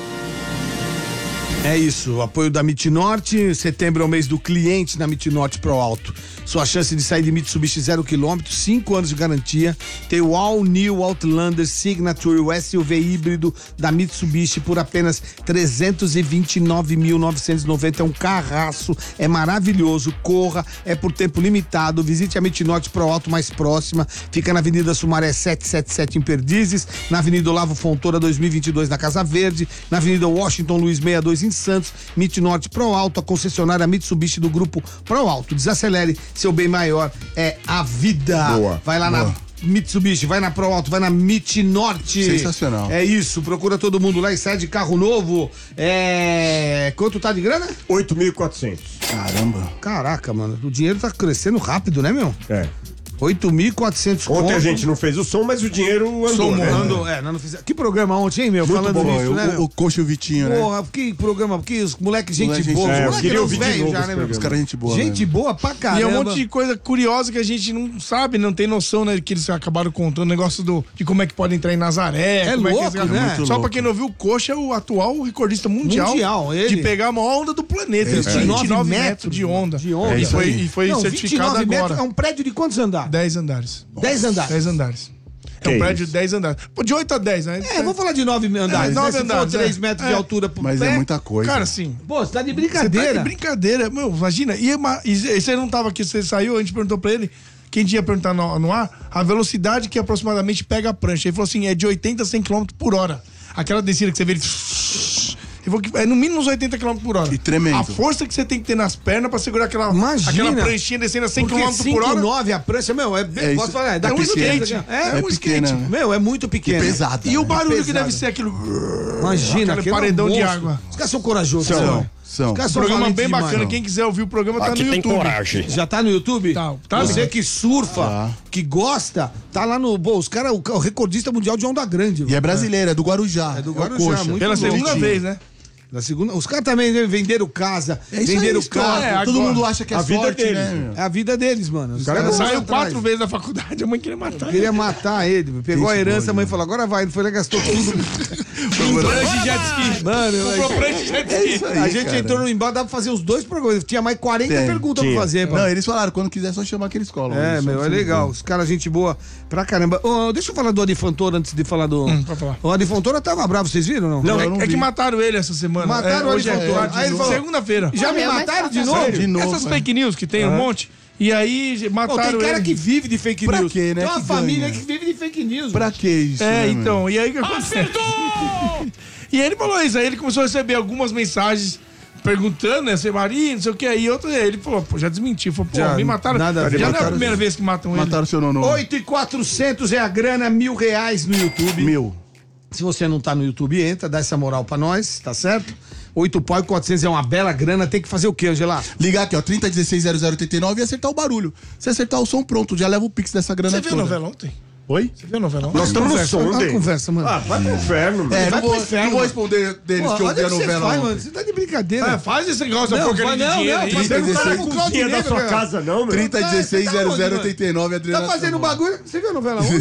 S4: É isso, apoio da MIT Norte. Setembro é o mês do cliente na MIT Norte Pro Alto. Sua chance de sair de Mitsubishi zero quilômetro, cinco anos de garantia. Tem o All New Outlander Signature, o S U V híbrido da Mitsubishi por apenas trezentos e vinte e nove mil novecentos e noventa. É um carraço, é maravilhoso. Corra, é por tempo limitado. Visite a MIT Norte Pro Alto mais próxima. Fica na Avenida Sumaré setecentos e setenta e sete em Perdizes, na Avenida Olavo Fontoura dois mil e vinte e dois na Casa Verde, na Avenida Washington Luiz sessenta e dois em Santos. MIT Norte Pro Alto, a concessionária Mitsubishi do grupo Pro Alto. Desacelere, seu bem maior é a vida.
S2: Boa.
S4: Vai lá boa. na Mitsubishi, vai na Pro Alto, vai na MIT Norte.
S5: Sensacional.
S4: É isso, procura todo mundo lá e sai de carro novo. É... Quanto tá de grana?
S2: oito mil e quatrocentos.
S5: Caramba.
S4: Caraca, mano, o dinheiro tá crescendo rápido, né, meu?
S2: É.
S4: oito mil e quatrocentos
S2: Ontem
S4: conto.
S2: a gente não fez o som, mas o dinheiro andou.
S4: Som
S2: né?
S4: andou, é, nós não fizemos. Que programa ontem, hein, meu?
S5: Muito
S4: Falando
S5: bom,
S4: nisso,
S5: o,
S4: né,
S5: o,
S4: meu?
S5: o Coxa e o Vitinho, né?
S4: Porra, que programa, porque os moleques gente
S5: Moleque,
S4: boa.
S5: gente-
S4: Os
S5: É, eu
S4: moleques
S2: queria
S4: eram
S2: ouvir de
S4: velhos
S2: novo
S4: já,
S2: esse
S4: né, meu?
S5: Os caras gente boa,
S4: Gente
S5: né?
S4: boa pra caramba.
S3: E é um monte de coisa curiosa que a gente não sabe, não tem noção, né? Que eles acabaram contando, o negócio do, de como é que pode entrar em Nazaré.
S4: É
S3: como
S4: louco,
S3: é que eles-
S4: né?
S3: Só
S5: Muito
S3: pra
S5: louco.
S3: quem não viu, o Coxa é o atual recordista mundial,
S4: Mundial, ele.
S3: de pegar a maior onda do planeta. Ele tinha vinte e nove metros de onda.
S4: De onda.
S3: E foi,
S5: É isso aí.
S3: e foi
S4: Não,
S3: certificado
S4: vinte e nove
S3: agora.
S4: metros, é um prédio de quantos andares?
S3: dez andares.
S4: dez andares.
S3: dez andares.
S2: Que
S3: É um
S2: isso?
S3: prédio de dez andares. Pô, de oito a dez, né?
S4: É, vamos falar de nove andares.
S3: É, nove
S4: né? Se
S3: andares,
S4: for três
S3: é.
S4: metros
S3: É.
S4: de altura pro
S5: Mas
S4: pé.
S5: é muita coisa.
S3: Cara, assim.
S4: Pô, você tá de
S3: Você tá
S4: brincadeira.
S3: de brincadeira. Meu, imagina. E, uma- e você não tava aqui, você saiu, a gente perguntou pra ele, quem ia perguntar no, no ar, a velocidade que aproximadamente pega a prancha. Ele falou assim, é de oitenta a cem quilômetros por hora. Aquela descida que você vê ele... Ele falou que é no mínimo uns oitenta quilômetros por hora.
S5: E tremendo.
S3: A força que você tem que ter nas pernas pra segurar aquela,
S4: Imagina.
S3: aquela pranchinha descendo a cem
S4: Porque
S3: quilômetros por hora.
S4: cinco nove a prancha, meu, é,
S5: É
S4: posso
S5: isso.
S4: falar, é,
S5: É
S4: daqui
S3: um
S4: do
S3: skate.
S4: skate.
S3: É,
S4: É,
S3: um
S5: pequena,
S3: skate.
S5: né?
S4: meu, é muito pequeno.
S5: E pesada.
S3: E o barulho que
S4: pesado.
S3: deve ser aquilo...
S4: Imagina,
S3: aquele
S4: aquele
S3: paredão
S4: é um
S3: de
S4: monstro.
S3: água.
S4: Os caras são corajosos,
S5: São,
S4: são.
S5: são.
S4: Os caras
S3: Um
S4: são
S3: programa
S4: valentes
S3: bem
S4: demais,
S3: bacana.
S4: não.
S3: Quem quiser ouvir o programa tá
S6: Aqui
S3: no
S6: tem
S3: YouTube.
S6: coragem.
S4: Já tá no YouTube?
S3: Tá, tá
S4: Você
S3: mesmo.
S4: que surfa,
S5: Tá.
S4: que gosta, tá lá no. Pô, os caras, o, o recordista mundial de onda grande.
S5: E é brasileiro, é do Guarujá.
S4: É do
S5: o
S4: Guarujá,
S5: Coxa.
S4: muito
S3: Pela
S4: louco.
S3: segunda vez, né?
S4: Da segunda, os caras também né, venderam casa,
S5: É isso
S4: venderam
S5: aí,
S4: carro.
S5: cara.
S3: É,
S5: Todo
S3: agora-
S5: mundo acha que é
S2: a vida
S5: sorte,
S2: deles,
S5: né? meu?
S4: É a vida deles, mano. Os
S2: cara
S4: caras
S3: Saiu
S4: vão
S3: quatro
S4: atrás.
S3: vezes da faculdade, a mãe queria matar.
S4: Queria matar ele. Pegou a herança, a mãe falou: agora vai. Não foi lá, gastou tudo.
S3: Prancha de jet ski.
S4: Mano,
S3: Comprou
S4: a-
S3: prancha de jet
S5: É
S3: ski.
S5: isso aí,
S4: a gente
S5: cara.
S4: entrou no embalo, dá pra fazer os dois programas. Tinha mais quarenta
S5: Tem,
S4: perguntas
S2: tinha.
S4: pra fazer, mano.
S5: Não, eles falaram, quando quiser é só chamar que eles colam.
S4: É,
S5: Eles
S4: meu,
S5: são
S4: é legal.
S5: sempre
S4: Os caras, gente boa pra caramba. Ô, deixa eu falar do Adifantora antes de falar do.
S3: Hum, pode falar.
S4: O Adifantora tava bravo, vocês viram não?
S3: Não,
S5: eu
S3: é,
S5: não
S3: é que
S5: vi.
S3: mataram ele essa semana.
S4: Mataram
S3: é,
S4: o
S3: hoje é,
S4: Adifantora.
S3: é,
S4: Aí ele falou-
S3: segunda-feira.
S4: Já me
S7: Morreu, mas
S4: mataram
S7: tá
S4: de
S7: certo.
S4: novo?
S5: De novo,
S3: Essas
S5: é.
S3: fake news que tem um monte. E aí
S4: Pô,
S3: mataram
S4: tem cara
S3: ele.
S4: que vive de fake
S5: Pra
S4: news.
S5: quê, né?
S4: Tem uma
S5: Que
S4: família
S5: ganha.
S4: que vive de fake news.
S5: Pra que isso?
S3: É,
S5: né, meu?
S3: então, e aí o que aconteceu? E ele falou isso, aí ele começou a receber algumas mensagens perguntando, né, se é Maria, não sei o que, aí outro, aí ele falou, pô, já desmentiu, falou, pô,
S4: Já,
S3: me mataram,
S4: nada a ver.
S3: já não é a
S5: Mataram-
S3: primeira vez que matam ele.
S5: Mataram seu nono.
S4: oito e quatrocentos é a grana, mil reais no YouTube.
S5: Mil.
S4: Se você não tá no YouTube, entra, dá essa moral pra nós, tá certo? oito pau e quatrocentos é uma bela grana, tem que fazer o quê, Angela?
S5: Ligar aqui, ó, trinta dezesseis zero zero oitenta e nove e acertar o barulho. Se acertar o som, pronto, já leva o pix dessa grana
S3: Você viu a
S5: toda.
S3: novela ontem?
S5: Oi?
S3: Você viu a novela ontem?
S2: Nós estamos no
S4: Conversa,
S2: som,
S4: olha a
S2: Dei.
S4: conversa, mano.
S2: Ah, vai pro inferno, mano.
S5: É,
S4: Vai
S5: não
S4: pro
S5: vou,
S4: inferno,
S5: não vou
S4: mano.
S5: responder deles
S4: Pô,
S5: que eu
S4: olha
S5: vi a
S4: o que você
S5: novela
S4: faz,
S5: ontem.
S4: mano. Você tá de brincadeira.
S3: É, faz esse negócio,
S4: Não,
S3: não, porcaria
S4: vai-
S3: de
S4: não,
S3: dinheiro
S4: não,
S3: aí.
S4: faz-
S2: Você não tá
S5: dezesseis
S2: na
S4: com
S2: cozinha da
S4: Claudinei,
S2: sua
S4: velho.
S2: casa, não, meu?
S5: trinta dezesseis zero zero oitenta e nove, Adriana.
S4: Tá fazendo bagulho? Você viu a novela ontem?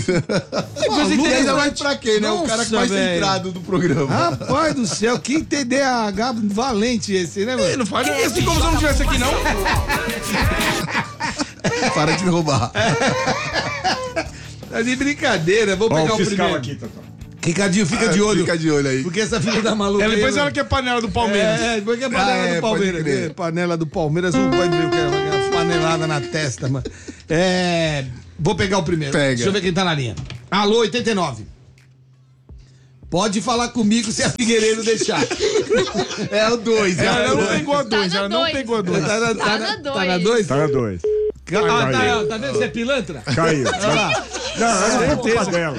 S5: E ainda vai pra quê, né? O cara que mais
S4: velho.
S5: centrado do programa.
S4: Rapaz do céu, que T D A H valente esse, né,
S3: Ih,
S4: mano?
S3: não faz ninguém assim como se eu não estivesse aqui, não.
S5: Para de me roubar.
S4: Tá de brincadeira, vou
S2: Ó,
S4: pegar
S2: o
S4: o
S2: fiscal
S4: primeiro.
S2: aqui, Totó.
S4: Ricardinho, fica de olho.
S5: Fica de olho aí.
S4: Porque essa filha da maluca.
S3: Ela,
S4: aí,
S3: depois
S4: mano.
S3: ela quer panela do Palmeiras.
S4: É, depois que é panela
S5: Ah, é,
S4: do
S5: pode
S4: Palmeiras.
S5: crer.
S4: É, panela do Palmeiras, o vai ver o que é uma panelada na testa, mano. É. Vou pegar o primeiro.
S5: Pega.
S4: Deixa eu ver quem tá na linha. Alô, oitenta e nove. Pode falar comigo se a Figueiredo deixar. É o dois.
S3: Ela não
S4: é
S3: pegou a dois,
S7: Tá na
S3: ela não
S7: dois.
S3: pegou a dois.
S4: Tá na, tá
S7: Tá
S4: na,
S7: na
S4: tá na dois?
S2: Tá na dois.
S4: Ah, tá,
S2: Caiu.
S4: tá vendo? Você é pilantra?
S2: Caiu.
S4: Olha lá.
S2: Não, não é culpa dela.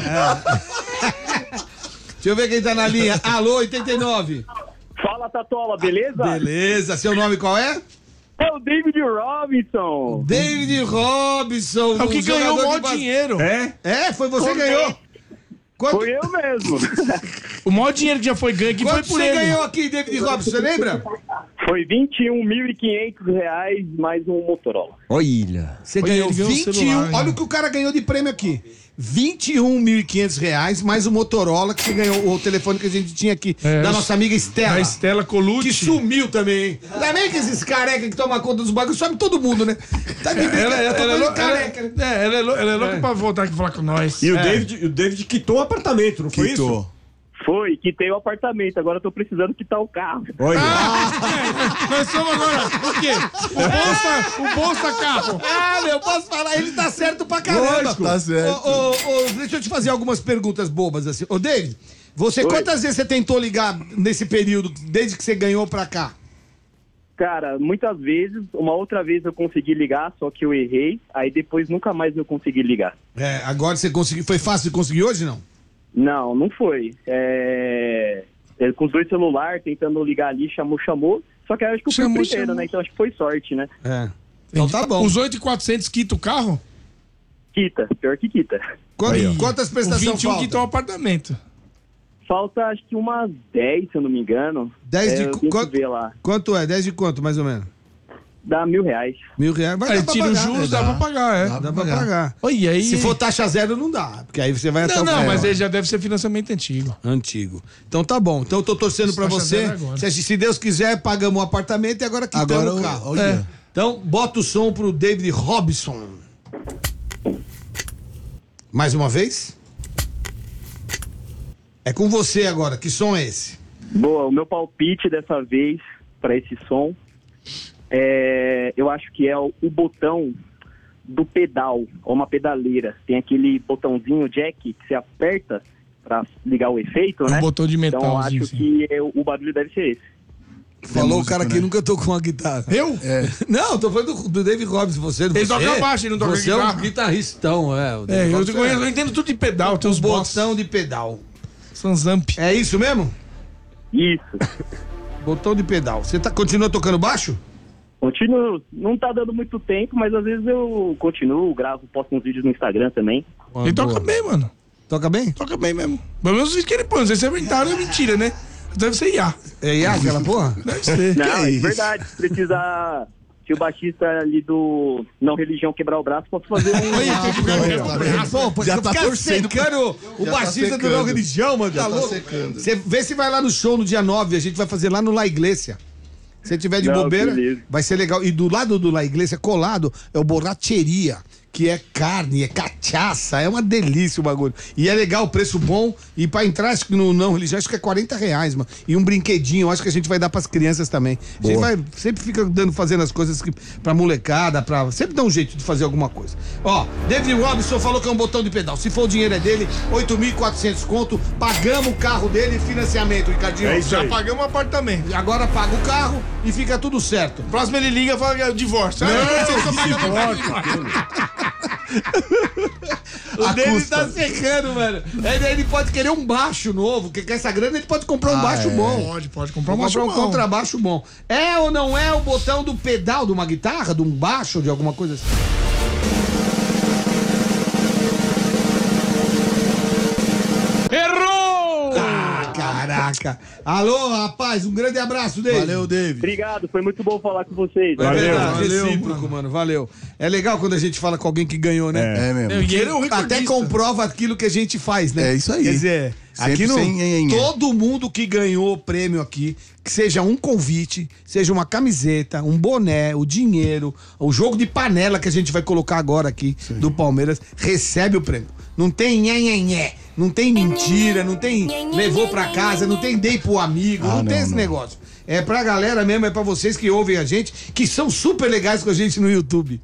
S4: Deixa eu ver quem tá na linha. Alô, oitenta e nove.
S11: Fala, Tatola, beleza?
S4: Beleza. Seu nome qual é?
S11: É o David Robinson.
S4: David Robinson.
S3: É o que
S4: um
S3: ganhou o
S4: jogador
S3: maior
S4: de bas-
S3: dinheiro.
S2: É?
S4: É, foi você que ganhou. Quanto
S11: Foi eu mesmo.
S3: O maior dinheiro que já foi ganho aqui foi
S4: quanto
S3: por
S4: você
S3: ele.
S4: ganhou aqui, David Robinson? Você lembra?
S11: Foi vinte e um mil e quinhentos reais mais um Motorola.
S4: Olha. Você
S3: Olha,
S4: ganhou
S3: ele ganhou um
S4: vinte e um.
S3: celular,
S4: Olha
S3: né?
S4: o que o cara ganhou de prêmio aqui. vinte e um mil e quinhentos reais mais o Motorola que você ganhou, o telefone que a gente tinha aqui,
S3: É,
S4: da nossa amiga Estela.
S3: Da Estela Colucci.
S4: Que sumiu também, hein? Também que esses carecas que tomam conta dos bagulhos, some todo mundo, né? Tá de
S3: Ela, ela, ela, é louca,
S4: careca,
S3: ela,
S4: né?
S3: é, ela, é, lou- ela é louca pra voltar aqui e falar com nós.
S2: E o,
S3: É.
S2: David, o David quitou o apartamento, não foi
S5: Quitou.
S2: isso?
S11: Foi, quitei o apartamento, agora eu tô precisando quitar o carro.
S2: Olha.
S3: É, nós somos agora, o quê? O Bolsa, o Bolsa Carro.
S4: Ah, meu, posso falar? Ele tá certo pra caramba.
S5: Lógico. Tá certo.
S4: Ô, ô, ô, deixa eu te fazer algumas perguntas bobas assim. Ô, David, você,
S11: Oi.
S4: quantas vezes você tentou ligar nesse período, desde que você ganhou pra cá?
S11: Cara, muitas vezes, uma outra vez eu consegui ligar, só que eu errei, aí depois nunca mais eu consegui ligar.
S4: É, agora você conseguiu. Foi fácil de conseguir hoje, não?
S11: Não, não foi. É... é, com os dois celulares, tentando ligar ali, chamou, chamou. Só que eu acho que eu fui o
S3: Chamou,
S11: primeiro,
S3: chamou.
S11: né? Então acho que foi sorte, né?
S4: É. Então tá bom.
S3: Os oito mil e quatrocentos quita o carro?
S11: Quita, pior que quita.
S4: Quanto-
S2: Aí, ó.
S4: quantas
S3: O
S4: prestações
S3: vinte e um
S4: faltam?
S3: quita o apartamento.
S11: Falta acho que umas dez, se eu não me engano.
S4: dez
S11: É,
S4: de
S11: eu
S4: qu-
S11: tenho que
S4: quanto?
S11: ver lá.
S4: Quanto é? dez de quanto, mais ou menos?
S11: Dá mil reais.
S4: Mil reais? Vai
S3: Aí
S4: dar pra
S3: tira os
S4: pagar.
S3: juros,
S4: né?
S3: dá pra pagar, é.
S4: Dá pra pagar.
S3: Oi, aí...
S4: Se for taxa zero, não dá. Porque aí você vai até
S3: Não,
S4: o
S3: não,
S4: final.
S3: mas ele já deve ser financiamento antigo.
S4: Antigo. Então tá bom. Então eu tô torcendo pra
S3: Taxa
S4: você.
S3: zero agora.
S4: Se, se Deus quiser, pagamos o apartamento e agora quitamos
S5: Agora
S4: o
S5: o-
S4: carro.
S5: olha.
S4: É. Então, bota o som pro David Robson. Mais uma vez? É com você agora. Que som é esse?
S11: Boa, o meu palpite dessa vez para esse som é, eu acho que é o, o botão do pedal, ou uma pedaleira. Tem aquele botãozinho jack que você aperta para ligar o efeito,
S3: É um
S11: né?
S3: botão de
S11: Então eu
S3: metalzinho,
S11: acho
S3: assim.
S11: que é, o barulho deve ser esse.
S4: Falou o
S5: músico,
S4: cara que
S5: né?
S4: nunca tocou uma guitarra.
S3: Eu?
S5: É.
S4: Não, tô falando do, do David Robson. Você,
S3: Ele
S4: você,
S3: toca baixo, ele não toca
S4: Você é um
S3: guitarra.
S4: guitarristão, é. O
S3: É,
S4: David
S3: eu,
S4: Robson
S3: te conheço, eu entendo tudo de pedal, tem os botões.
S4: Botão de pedal.
S3: Sanzamp.
S4: É isso mesmo?
S11: Isso.
S4: Botão de pedal. Você tá, continua tocando baixo?
S11: Continuo. Não tá dando muito tempo, mas às vezes eu continuo, gravo, posto uns vídeos no Instagram também.
S3: Ele toca bem, mano.
S4: Toca bem?
S3: Toca bem mesmo. Pelo menos os vídeos que ele põe, não sei se é verdade ou é mentira, né? Deve ser I A.
S4: É I A aquela porra?
S3: Deve ser.
S11: Não, é
S5: isso?
S11: verdade. Se precisar, se o baixista ali do Não Religião quebrar o braço, posso fazer um...
S4: Pô, pô,
S5: Já
S4: já
S5: tá
S4: tá
S5: torcendo
S4: secando o
S5: Já tá
S4: baixista do
S5: secando.
S4: Não Religião, mano.
S5: Já
S4: Tá
S5: tá
S4: louco?
S5: secando.
S4: Você vê se vai lá no show no dia nove, a gente vai fazer lá no La Iglesia. Se tiver de
S11: Não,
S4: bobeira,
S11: beleza.
S4: vai ser legal. E do lado do La Iglesia, colado, é o Borracheria, que é carne, é cachaça, é uma delícia o bagulho. E é legal, preço bom. E pra entrar, acho que no não religioso, acho que é quarenta reais, mano. E um brinquedinho, acho que a gente vai dar pras crianças também. A gente vai, sempre fica dando, fazendo as coisas que, pra molecada, pra. Sempre dá um jeito de fazer alguma coisa. Ó, David Robson falou que é um botão de pedal. Se for o dinheiro é dele, oito mil e quatrocentos conto. Pagamos o carro dele, financiamento, Ricardinho.
S2: É isso
S3: Já
S2: aí.
S3: pagamos o apartamento.
S4: Agora paga o carro e fica tudo certo.
S3: Próximo ele liga e fala que é o divórcio. Ah, você só paga divórcio.
S4: O
S5: A
S4: dele
S5: custa.
S4: tá secando, mano. Ele, ele pode querer um baixo novo, porque com essa grana ele pode comprar um baixo
S5: é.
S4: bom.
S3: Pode, pode comprar
S4: Pode
S3: uma
S4: comprar um contrabaixo bom. É ou não é o botão do pedal de uma guitarra, de um baixo, de alguma coisa assim?
S3: Errou!
S4: Ah, caraca. Alô, rapaz, um grande abraço, David.
S5: Valeu, David.
S11: Obrigado, foi muito bom falar com vocês.
S4: É
S2: Valeu,
S4: verdade,
S5: valeu,
S4: recíproco, mano. Valeu. É legal quando a gente fala com alguém que ganhou, né?
S5: É mesmo.
S3: E ele é um recordista.
S4: Até comprova aquilo que a gente faz, né?
S5: É isso aí.
S4: Quer dizer,
S5: Sempre
S4: aqui no,
S5: sem nhenhenhé.
S4: todo mundo que ganhou prêmio aqui, que seja um convite, seja uma camiseta, um boné, o dinheiro, o jogo de panela que a gente vai colocar agora aqui do Palmeiras, recebe o prêmio. Não tem nhenhenhé, não tem mentira, não tem levou pra casa, não tem dei pro amigo,
S5: Ah,
S4: não, tem
S5: não,
S4: esse
S5: não.
S4: negócio. É pra galera mesmo, é pra vocês que ouvem a gente, que são super legais com a gente no YouTube.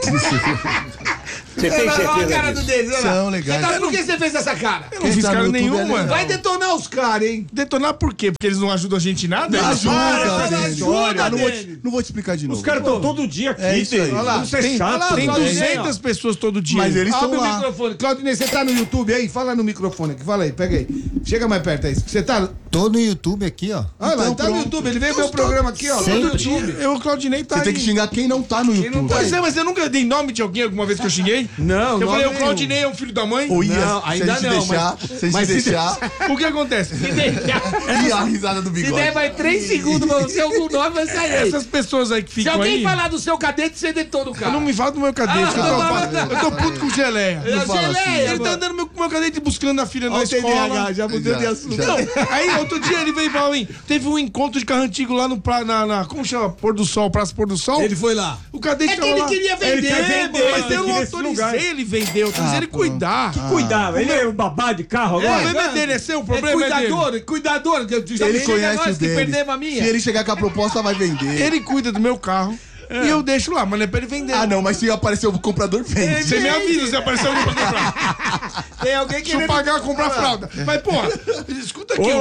S6: Você tem
S4: Olha a
S6: certeza
S4: cara do
S6: disso?
S4: Denis, olha lá.
S5: São legais.
S4: Você tá- por que você fez essa cara?
S3: Eu não fiz
S5: tá no
S3: cara
S5: YouTube é
S3: nenhuma.
S5: legal.
S4: Vai detonar os caras, hein?
S3: Detonar por quê? Porque eles não ajudam a gente em nada?
S5: Não
S3: Eles
S5: ajuda,
S3: ajudam.
S5: Denis.
S4: ajuda,
S5: Ah, não, vou
S4: Denis.
S5: te, não vou te explicar de novo.
S2: Os caras estão todo dia aqui,
S5: É isso aí.
S2: Denis.
S4: Olha lá,
S2: Isso é
S4: tem-
S2: chato.
S4: olha lá,
S3: Tem
S2: velho.
S3: duzentas pessoas todo dia.
S5: Mas eles
S4: Abre
S5: estão
S4: o
S5: lá.
S4: microfone. Claudinei, você tá no YouTube aí? Fala no microfone aqui. Fala aí, pega aí. Chega mais perto aí. Você tá...
S12: Tô no YouTube aqui, ó.
S4: Olha lá,
S5: Então
S4: tá no
S5: pronto.
S4: YouTube. Ele veio ver o programa aqui, ó.
S12: Sem
S4: Todo
S3: Dia,
S4: dia.
S3: eu, o Claudinei tá
S5: Você
S3: aí.
S5: tem que xingar quem não tá no YouTube.
S3: Pois é, mas eu nunca dei nome de alguém alguma vez que eu xinguei.
S4: Não,
S3: Eu
S4: nome
S3: falei, o
S4: nenhum.
S3: Claudinei é um filho da mãe?
S5: Ou ia,
S4: Não, ainda
S5: se a gente
S4: não,
S5: deixar,
S4: mas-
S5: se a gente
S4: mas se
S5: deixar,
S3: O que acontece?
S5: e a risada do
S13: Se
S5: bigode.
S13: der mais três segundos pra você, algum nome vai sair.
S3: Essas pessoas aí que
S13: Se
S3: ficam
S13: alguém
S3: aí...
S13: falar do seu cadete, você detona o
S3: Eu
S13: cara.
S3: não me fala do meu cadete,
S13: Ah,
S3: eu, tô,
S13: não, não,
S3: eu tô puto com geleia.
S13: É a geleia,
S3: Ele tá
S13: mano.
S3: andando meu, com meu cadete buscando a filha na
S4: Ó, o
S3: escola.
S4: T D A H, já mudou
S5: Já,
S4: de assunto.
S5: já.
S3: Não, aí outro dia ele veio e falou pra mim, teve um encontro de carro antigo lá no pra, na, na- como chama? Pôr do Sol, Praça Pôr do Sol.
S4: Ele foi lá.
S3: O cadete
S13: É que
S3: tava
S13: ele
S3: lá.
S13: queria vender,
S2: Ele quer vender,
S13: mano.
S3: Mas
S2: tem
S3: eu
S2: que ir
S3: não
S2: nesse lugar.
S3: autorizei ele vender, eu autorizei ele cuidar.
S2: Que cuidado, ele é o babá de carro
S3: O
S2: agora?
S3: problema é dele, é seu, o
S13: É
S3: problema é, dele.
S13: cuidador, cuidador. que eu- já
S5: Ele
S13: chega
S5: conhece
S13: nós
S5: o
S13: que
S5: dele.
S13: perdemos a minha.
S5: Se ele chegar com a proposta, vai vender.
S3: Ele cuida do meu carro e eu deixo lá, mas não é pra ele vender.
S5: Ah, não, mas se aparecer o comprador, vende.
S3: Você me avisa se aparecer alguém pra comprar.
S13: Tem alguém
S3: Se eu pagar, comprar fralda. Mas, porra, escuta aqui.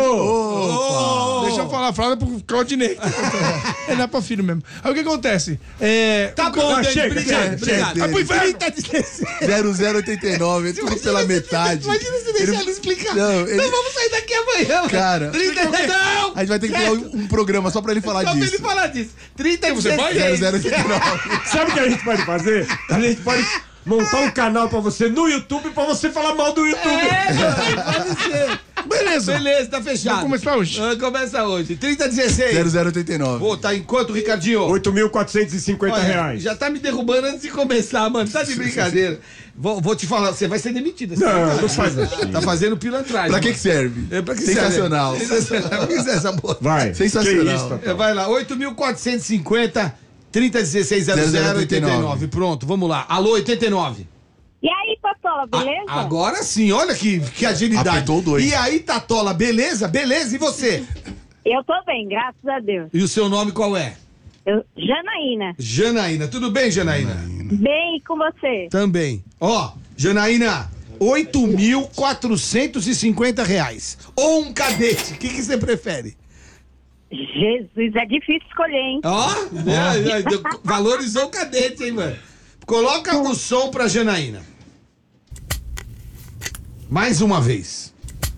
S2: Ô,
S3: Deixa eu falar, a fralda é pro Claudinei. É, não é pra filho mesmo. Aí o que acontece? É...
S13: Tá bom,
S2: Ah,
S13: Dani,
S2: chega,
S13: obrigado,
S2: chega,
S13: obrigado.
S5: chega.
S3: Vai pro inferno.
S5: zero zero oitenta e nove, é tudo pela metade.
S13: Imagina se deixar ele explicar.
S5: Não, ele-
S13: Não, vamos sair daqui amanhã.
S5: Cara,
S13: trinta, não!
S5: a gente vai ter que criar um, um programa só pra ele falar
S13: Só pra
S5: disso.
S13: ele falar disso. trinta e
S3: Você vai?
S5: zero zero oitenta e nove.
S2: Sabe o que a gente pode fazer? A gente pode montar um canal pra você no YouTube pra você falar mal do YouTube.
S13: É, mano, pode ser.
S3: Beleza.
S13: Beleza, tá fechado.
S3: Vamos começar hoje.
S13: Ah, Começa hoje. trinta dezesseis.
S5: zero zero oitenta e nove.
S13: Pô, tá em quanto, Ricardinho?
S2: oito mil quatrocentos e cinquenta
S13: Olha,
S2: reais.
S13: já tá me derrubando antes de começar, mano. Tá de brincadeira. Vou, vou te falar, você vai ser demitido. assim.
S2: Não, não faz assim.
S13: Tá fazendo pilantragem.
S5: Pra que
S13: mano.
S5: que serve?
S13: É, pra que
S5: Sensacional.
S13: serve? Sensacional. Pra que serve essa porra?
S2: Vai.
S5: Sensacional.
S2: Que isso, Tatá?
S13: É, vai lá, oito mil quatrocentos e cinquenta, trinta dezesseis zero zero oitenta e nove. Pronto, vamos lá. Alô, oitenta e nove.
S14: E aí, Tatola, beleza?
S13: A- agora sim, olha que, que agilidade.
S5: Apertou dois.
S13: E aí, Tatola, beleza? Beleza? E você?
S14: Eu tô bem, graças a Deus.
S13: E o seu nome qual é?
S14: Eu, Janaína,
S13: Janaína. Tudo bem, Janaína?
S14: bem e com você?
S13: Também. Ó, Janaína, oito mil quatrocentos e cinquenta reais. Ou um cadete. O que que você prefere?
S14: Jesus, é difícil escolher, hein?
S13: Ó, é, é, deu- valorizou o cadete, hein, mano? Coloca o som pra Janaína. Mais uma vez.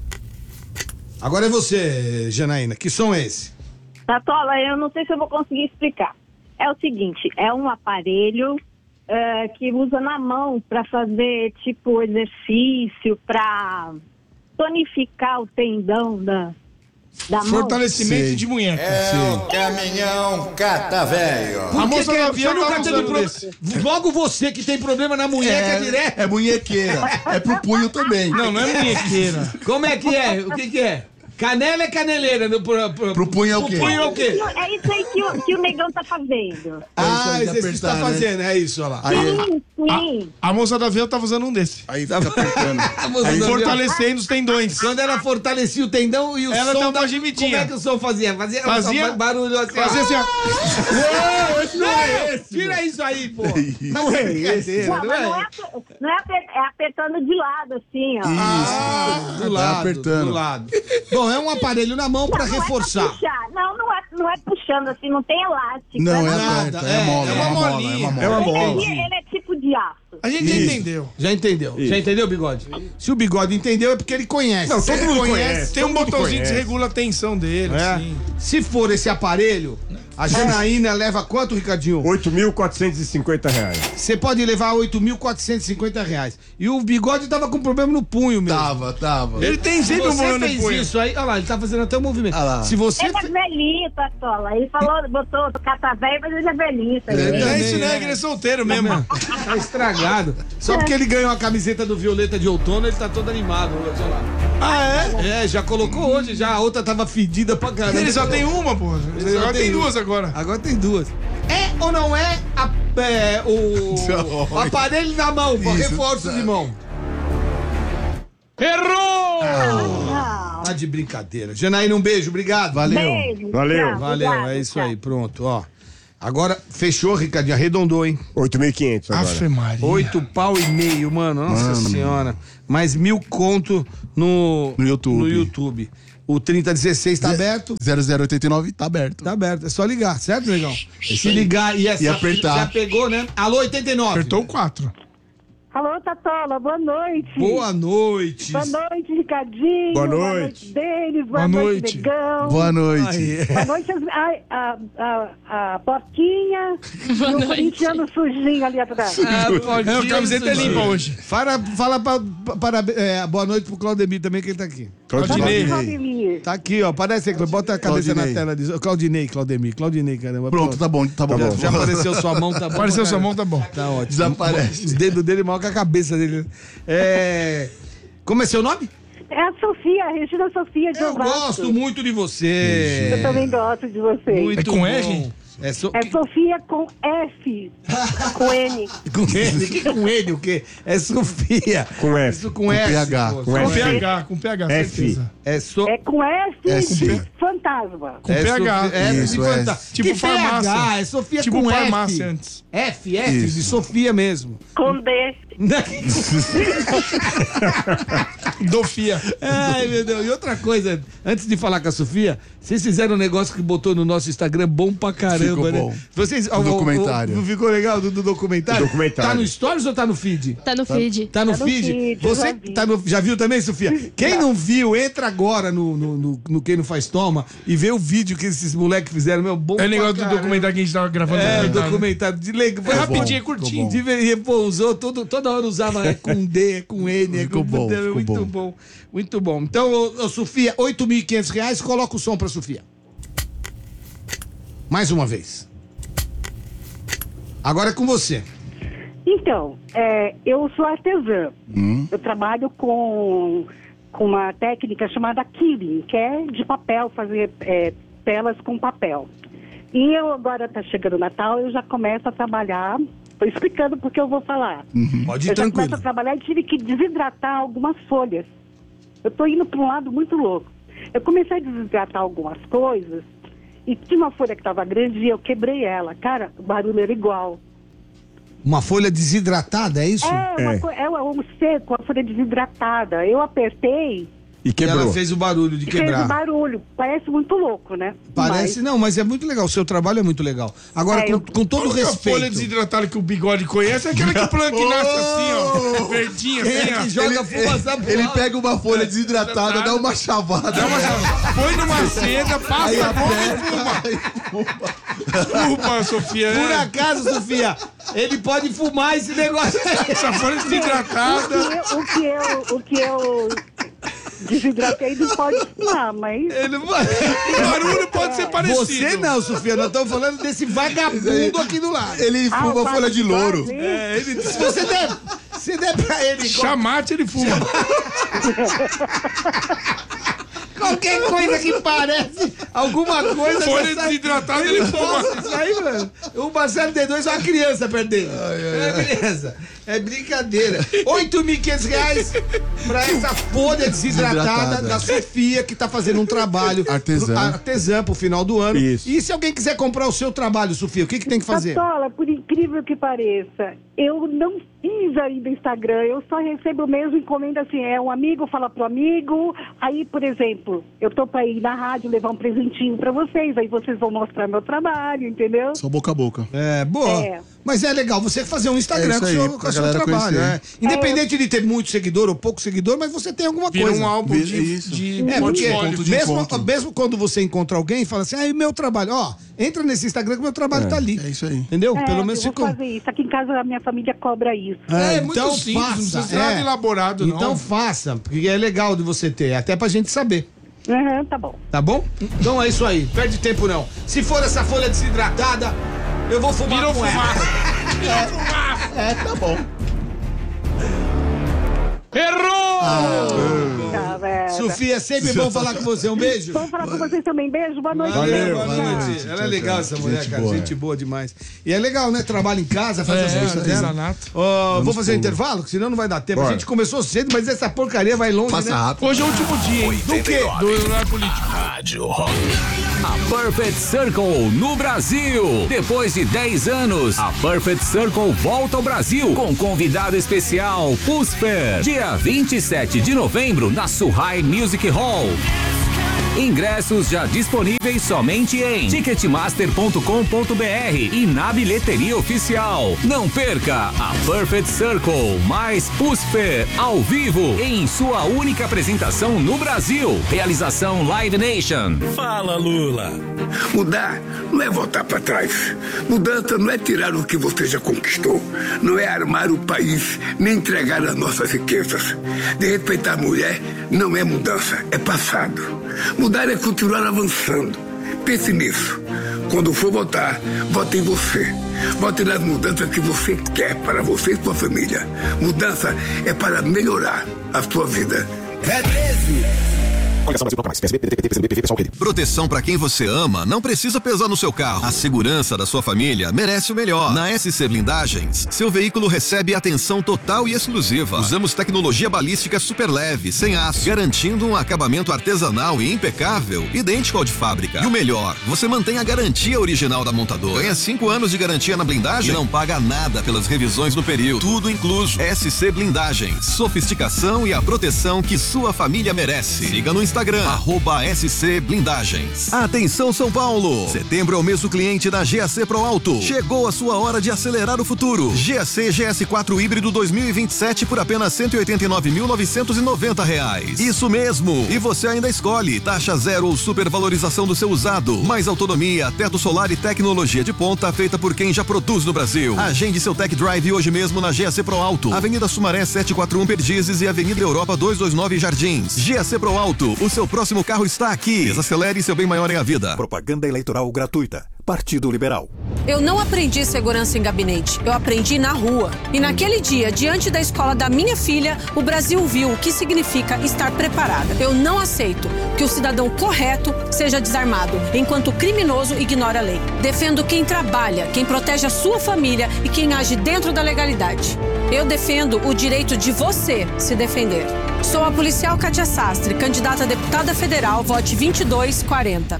S13: Agora é você, Janaína. Que som é esse?
S14: Tatola, eu não sei se eu vou conseguir explicar. É o seguinte, é um aparelho eh, que usa na mão para fazer, tipo, exercício, para tonificar o tendão da, da mão.
S3: Fortalecimento
S5: Sei.
S3: de munheca.
S6: É o caminhão cata velho.
S3: A moça
S13: que
S3: do
S13: que
S3: avião
S13: você nunca
S3: tava
S13: teve
S3: usando
S13: pro-
S3: desse.
S13: Logo você que tem problema na munheca direto.
S5: É, é munhequeira. É pro punho também.
S3: Não, não é munhequeira.
S13: Como é que é? O que que é? Canela é caneleira. No, pro, pro,
S5: Pro punho é o
S13: pro
S5: quê?
S13: punho é o quê?
S14: É isso aí que o, que o negão tá fazendo.
S13: Ah,
S5: Aí você
S13: exercício tá
S5: apertar, né?
S13: fazendo. É isso, olha lá.
S5: Aí,
S14: Sim, sim.
S3: A moça do avião tava usando um desse.
S5: aí fica apertando.
S13: A moça
S3: Aí
S13: do avião-
S3: fortalecendo os tendões.
S13: Quando ela fortalecia o tendão e o
S3: Ela
S13: som
S3: dá uma
S13: da...
S3: gemidinha.
S13: Como é que o som fazia? Fazia,
S3: Fazia-
S13: um barulho assim. ó.
S3: Fazia assim, ó.
S2: Não, esse não é esse.
S13: Tira isso aí, pô.
S2: Não é esse.
S14: Não, mas não é, aper- não é, aper- é apertando de lado, assim, ó.
S13: Ah, do lado,
S5: apertando.
S13: do lado. Bom, é um aparelho na mão pra
S14: Não, não é
S13: reforçar.
S14: puxar. Não, não é, não é puxando assim, não tem elástico.
S5: Não, é
S14: nada.
S5: aperta. É mola.
S13: é
S5: É
S13: uma
S5: uma mola. É
S3: molinha.
S5: uma
S2: É uma
S5: mola.
S2: mola.
S14: Ele, ele é tipo de aço.
S3: A gente já
S2: Isso.
S3: entendeu.
S13: Já entendeu? Já entendeu, Bigode? Se o Bigode entendeu é porque ele conhece.
S2: Não, todo
S13: Ele
S2: mundo conhece.
S3: Tem um
S2: todo mundo
S3: botãozinho que
S2: conhece.
S3: regula a tensão dele,
S13: É.
S3: assim.
S13: Se for esse aparelho, a Janaína leva quanto, Ricardinho?
S2: oito mil quatrocentos e cinquenta reais.
S13: Você pode levar oito mil quatrocentos e cinquenta reais. E o Bigode tava com problema no punho mesmo.
S5: Tava, tava.
S3: Ele tem
S13: Se
S3: sempre um
S13: você
S3: problema no
S13: fez
S3: punho.
S13: isso aí, olha lá, ele tá fazendo até o movimento.
S5: Olha lá.
S13: Se você
S14: Ele é
S13: fe-
S14: velhinho, Tatola. Ele falou, botou cata velho, mas ele é velhinho. Tá
S13: É,
S3: Não
S14: ligado?
S3: é isso,
S13: também,
S3: né?
S13: é.
S3: Que ele é solteiro mesmo.
S13: tá estragado. Só porque ele ganhou a camiseta do Violeta de Outono, ele tá todo animado. Olha lá.
S3: Ah, é?
S13: É, já colocou hoje, já a outra tava fedida pra caramba.
S3: Ele só tem uma, pô.
S13: Ele só
S3: Agora tem
S13: tem
S3: duas agora.
S13: Agora tem duas. É ou não é, a- é, o, o aparelho na mão, pô,
S5: Isso,
S13: reforço
S5: tá.
S13: de mão?
S14: Não.
S13: Tá de brincadeira. Janaína, um beijo, obrigado.
S5: Valeu.
S14: Beijo.
S2: Valeu.
S14: tchau,
S13: Valeu,
S14: obrigado,
S13: é isso
S14: tchau.
S13: aí, pronto, ó. Agora, fechou, Ricardinho, arredondou, hein?
S2: oito mil e quinhentos agora.
S3: Afe Maria.
S13: Oito pau e meio, mano. Nossa senhora. Mais mil conto no,
S5: No YouTube.
S13: no YouTube. O trinta dezesseis tá aberto?
S5: zero zero oitenta e nove tá aberto.
S13: Tá aberto. É só ligar, certo, negão? Se ligar e essa.
S5: E apertar.
S13: Já pegou, né? Alô, oitenta e nove.
S3: Apertou o quatro.
S15: Alô, Tatola, boa noite.
S4: Boa noite.
S15: Boa noite, Ricardinho.
S2: Boa noite.
S15: Boa noite, Denis. Boa,
S3: Boa
S15: noite,
S3: noite.
S15: Negão.
S5: Boa noite.
S4: Aí,
S15: Boa noite, as- ai, a, a, a Porquinha.
S7: Boa
S15: e o
S7: noite.
S15: corintiano sujinho ali atrás.
S3: É, a camiseta é limpa hoje.
S4: Fala, fala pra, para, é, boa noite pro Claudemir também, que ele tá aqui.
S3: Claudinei.
S15: Claudemir.
S4: Tá aqui, ó. Aparece aí, bota a cabeça
S5: Claudinei.
S4: na tela. Diz, Claudinei, Claudemir. Claudinei, caramba.
S5: Pronto, tá bom, tá bom.
S4: Já, já apareceu sua mão, tá bom.
S3: Apareceu
S4: pra
S3: sua
S4: caramba.
S3: mão, tá bom.
S4: Tá ótimo.
S5: Desaparece.
S4: Os dedos dele maior que a cabeça dele. É... Como é seu nome?
S15: É a Sofia, a Regina Sofia de
S4: Eu
S15: Osasco.
S4: gosto muito de você.
S15: Eu também gosto de você.
S4: Muito
S3: É com
S4: bom.
S3: R?
S4: É, so...
S15: É Sofia com F. com N.
S4: com N. Que com N o quê? É Sofia.
S2: Com F.
S4: Isso com, S.
S5: PH.
S4: pô.
S2: Com
S3: Com
S2: F.
S3: PH, com PH,
S2: F.
S3: certeza.
S4: É so...
S15: É com F
S5: S.
S15: de fantasma.
S3: Com
S4: é
S3: PH.
S4: Sofia- É,
S5: Isso,
S4: de
S5: é.
S4: fanta-
S3: Tipo
S4: que
S3: farmácia.
S4: P H, é Sofia
S3: Tipo
S4: com
S3: farmácia
S4: F.
S3: antes.
S4: F, F,
S5: Isso.
S4: de Sofia mesmo.
S15: Com D.
S3: Dofia.
S4: Ai, meu Deus. E outra coisa, antes de falar com a Sofia, vocês fizeram um negócio que botou no nosso Instagram bom pra caramba,
S5: Ficou
S4: né?
S5: bom.
S4: Vocês,
S5: O documentário.
S4: Não ficou legal do, do documentário?
S2: O documentário.
S4: Tá no Stories ou tá no feed?
S7: Tá no feed.
S4: Tá no
S15: Tá no
S4: feed?
S15: feed, eu
S4: Você
S15: já vi.
S4: tá no, já viu também, Sofia? Quem não viu, entra agora no, no, no, no Quem Não Faz Toma e vê o vídeo que esses moleques fizeram, meu, bom
S3: É o negócio
S4: pra
S3: do
S4: caramba.
S3: documentário que a gente tava gravando.
S4: É, o
S3: documentário.
S4: documentário. De legal.
S3: Foi rapidinho,
S5: bom,
S3: é curtinho.
S5: ficou bom.
S4: De, pô, usou todo, toda hora usava é com D, é com N, é
S5: Ficou
S4: com
S5: bom,
S4: é
S5: ficou
S4: muito bom.
S5: bom.
S4: Muito bom. Então, ô, ô, Sofia, oito mil e quinhentos reais, coloca o som pra Sofia. Mais uma vez. Agora é com você.
S15: Então, é, eu sou artesã.
S5: Hum.
S15: Eu trabalho com, com uma técnica chamada killing, que é de papel, fazer é, telas com papel. E eu agora tá chegando o Natal, eu já começo a trabalhar. Tô explicando porque eu vou falar.
S4: Pode ir
S15: eu já
S4: tranquilo.
S15: começo a trabalhar e tive que desidratar algumas folhas. Eu tô indo para um lado muito louco. Eu comecei a desidratar algumas coisas e tinha uma folha que tava grande e eu quebrei ela. Cara, o barulho era igual.
S4: Uma folha desidratada, é isso?
S15: É, uma
S2: É.
S15: co- é um seco, a folha desidratada. Eu apertei
S2: E
S4: E
S2: quebrou.
S4: ela fez o barulho de
S15: e fez
S4: quebrar.
S15: o barulho. Parece muito louco, né?
S4: Parece, não, mas é muito legal. O seu trabalho é muito legal. Agora,
S15: É,
S4: com,
S15: eu-
S4: com todo
S3: A única
S4: respeito.
S3: folha desidratada que o bigode conhece é aquela que planta que nasce assim, ó. Verdinha,
S4: Quem é
S3: assim,
S4: que
S3: ó.
S4: joga fumaça pro
S5: Ele
S4: alto?
S5: pega uma folha desidratada, dá uma chavada.
S3: Dá uma chavada. Põe numa seda, passa
S5: Aí
S3: a mão
S5: aperta,
S3: e fuma. Fuma, Sofia.
S4: Por
S3: é.
S4: acaso, Sofia, ele pode fumar esse negócio aí.
S3: Essa folha desidratada.
S15: O que eu, o que eu desidratei não pode fumar, mas...
S4: Ele vai...
S3: O barulho pode ser parecido.
S4: Você não, Sofia, nós estamos falando desse vagabundo aqui do lado.
S5: Ele
S15: Ah,
S5: fuma
S15: o
S5: folha de
S15: Fábio
S5: louro.
S15: faz isso?
S4: É, ele, se você der, se der pra ele
S3: Chamate, ele fuma.
S4: qualquer coisa que parece alguma coisa...
S3: Folha
S4: já sai-
S3: desidratada, ele fuma.
S4: Nossa, isso aí, mano. O Marcelo D dois é uma criança perto dele. É criança. É brincadeira. oito mil e quinhentos reais pra essa folha desidratada,
S5: Desidratada.
S4: da Sofia, que tá fazendo um trabalho
S5: Artesã.
S4: pro- artesã pro final do ano.
S2: Isso.
S4: E se alguém quiser comprar o seu trabalho, Sofia, o que, que tem que fazer?
S15: Tatola, por incrível que pareça, eu não fiz ainda Instagram, eu só recebo mesmo encomenda assim, é um amigo fala pro amigo, aí, por exemplo, eu tô pra ir na rádio levar um presentinho pra vocês, aí vocês vão mostrar meu trabalho, entendeu?
S5: Só boca a boca.
S4: É, boa.
S15: É.
S4: Mas é legal você fazer um Instagram
S5: É isso
S4: com o
S5: aí,
S4: seu, com
S5: pra
S4: o seu
S5: galera
S4: trabalho.
S5: conhecer.
S4: né? Independente de ter muito seguidor ou pouco seguidor, mas você tem alguma
S3: Vira
S4: coisa.
S3: um álbum
S5: Vira
S3: de,
S5: isso.
S3: de
S4: É, porque
S3: portfólio.
S5: ponto de
S4: mesmo,
S5: encontro.
S4: mesmo quando você encontra alguém e fala assim, ah, meu trabalho, ó, entra nesse Instagram que meu trabalho tá ali.
S5: É isso aí.
S4: Entendeu?
S15: É,
S4: Pelo menos
S15: eu vou
S4: ficou.
S15: fazer isso. Aqui em casa a minha família cobra isso.
S4: É,
S3: É muito
S4: então
S3: simples, não precisa
S4: faça.
S3: ser nada
S4: é.
S3: elaborado, não.
S4: Então faça, porque é legal de você ter, até pra gente saber.
S15: Uhum, tá bom.
S4: Tá bom? Então é isso aí, perde tempo não. Se for essa folha desidratada, eu vou fumar
S3: Virou
S4: com ela.
S3: fumaça. Virou fumaça.
S5: É, tá bom.
S3: Errou!
S15: Tá, velho.
S4: Sofia, sempre bom falar com você. Um beijo.
S15: Vamos falar com vocês também. Beijo, boa noite.
S2: Valeu,
S4: boa
S2: valeu.
S4: noite. Ela é legal, essa mulher,
S5: Gente
S4: cara.
S5: boa.
S4: Gente boa demais. E é legal, né? Trabalha em casa, faz
S3: É,
S4: as coisas dela.
S3: artesanato.
S4: Ó, vou fazer um intervalo, senão não vai dar tempo. A
S2: Bora.
S4: gente começou cedo, mas essa porcaria vai longe,
S5: Passa
S4: né?
S5: rápido.
S3: Hoje é o último dia, hein?
S4: Do quê?
S3: Do horário político.
S16: Rádio Rock. A Perfect Circle no Brasil. Depois de dez anos, a Perfect Circle volta ao Brasil com convidado especial, Pusper. Dia vinte e sete de novembro, na Suhai Music Hall. Ingressos já disponíveis somente em ticketmaster ponto com ponto br e na bilheteria oficial. Não perca a Perfect Circle mais Pusper ao vivo em sua única apresentação no Brasil. Realização Live Nation.
S17: Fala, Lula. Mudar não é voltar para trás. Mudança não é tirar o que você já conquistou. Não é armar o país, nem entregar as nossas riquezas. De respeitar a mulher não é mudança, é passado. Mudar é continuar avançando. Pense nisso. Quando for votar, vote em você. Vote nas mudanças que você quer para você e sua família. Mudança é para melhorar a sua vida. É treze.
S1: Proteção para quem você ama não precisa pesar no seu carro. A segurança da sua família merece o melhor. Na S C Blindagens, seu veículo recebe atenção total e exclusiva. Usamos tecnologia balística super leve, sem aço, garantindo um acabamento artesanal e impecável, idêntico ao de fábrica. E o melhor, você mantém a garantia original da montadora. Ganha cinco anos de garantia na blindagem e não paga nada pelas revisões no período. Tudo incluso. S C Blindagens, sofisticação e a proteção que sua família merece. Siga no Instagram, arroba S C Blindagens. Atenção São Paulo! Setembro é o mês do cliente da G A C Pro Alto. Chegou a sua hora de acelerar o futuro. G A C G S quatro híbrido dois mil e vinte e sete por apenas cento e oitenta e nove mil novecentos e noventa reais. Isso mesmo! E você ainda escolhe taxa zero ou supervalorização do seu usado. Mais autonomia, teto solar e tecnologia de ponta feita por quem já produz no Brasil. Agende seu Tech Drive hoje mesmo na G A C Pro Alto. Avenida Sumaré setecentos e quarenta e um Perdizes e Avenida Europa duzentos e vinte e nove Jardins. G A C Pro Alto. O seu próximo carro está aqui. Desacelere, seu bem maior é a vida.
S18: Propaganda eleitoral gratuita. Partido Liberal.
S19: Eu não aprendi segurança em gabinete, eu aprendi na rua. E naquele dia, diante da escola da minha filha, o Brasil viu o que significa estar preparada. Eu não aceito que o cidadão correto seja desarmado, enquanto o criminoso ignora a lei. Defendo quem trabalha, quem protege a sua família e quem age dentro da legalidade. Eu defendo o direito de você se defender. Sou a policial Kátia Sastre, candidata a deputada federal, vote vinte e dois quarenta.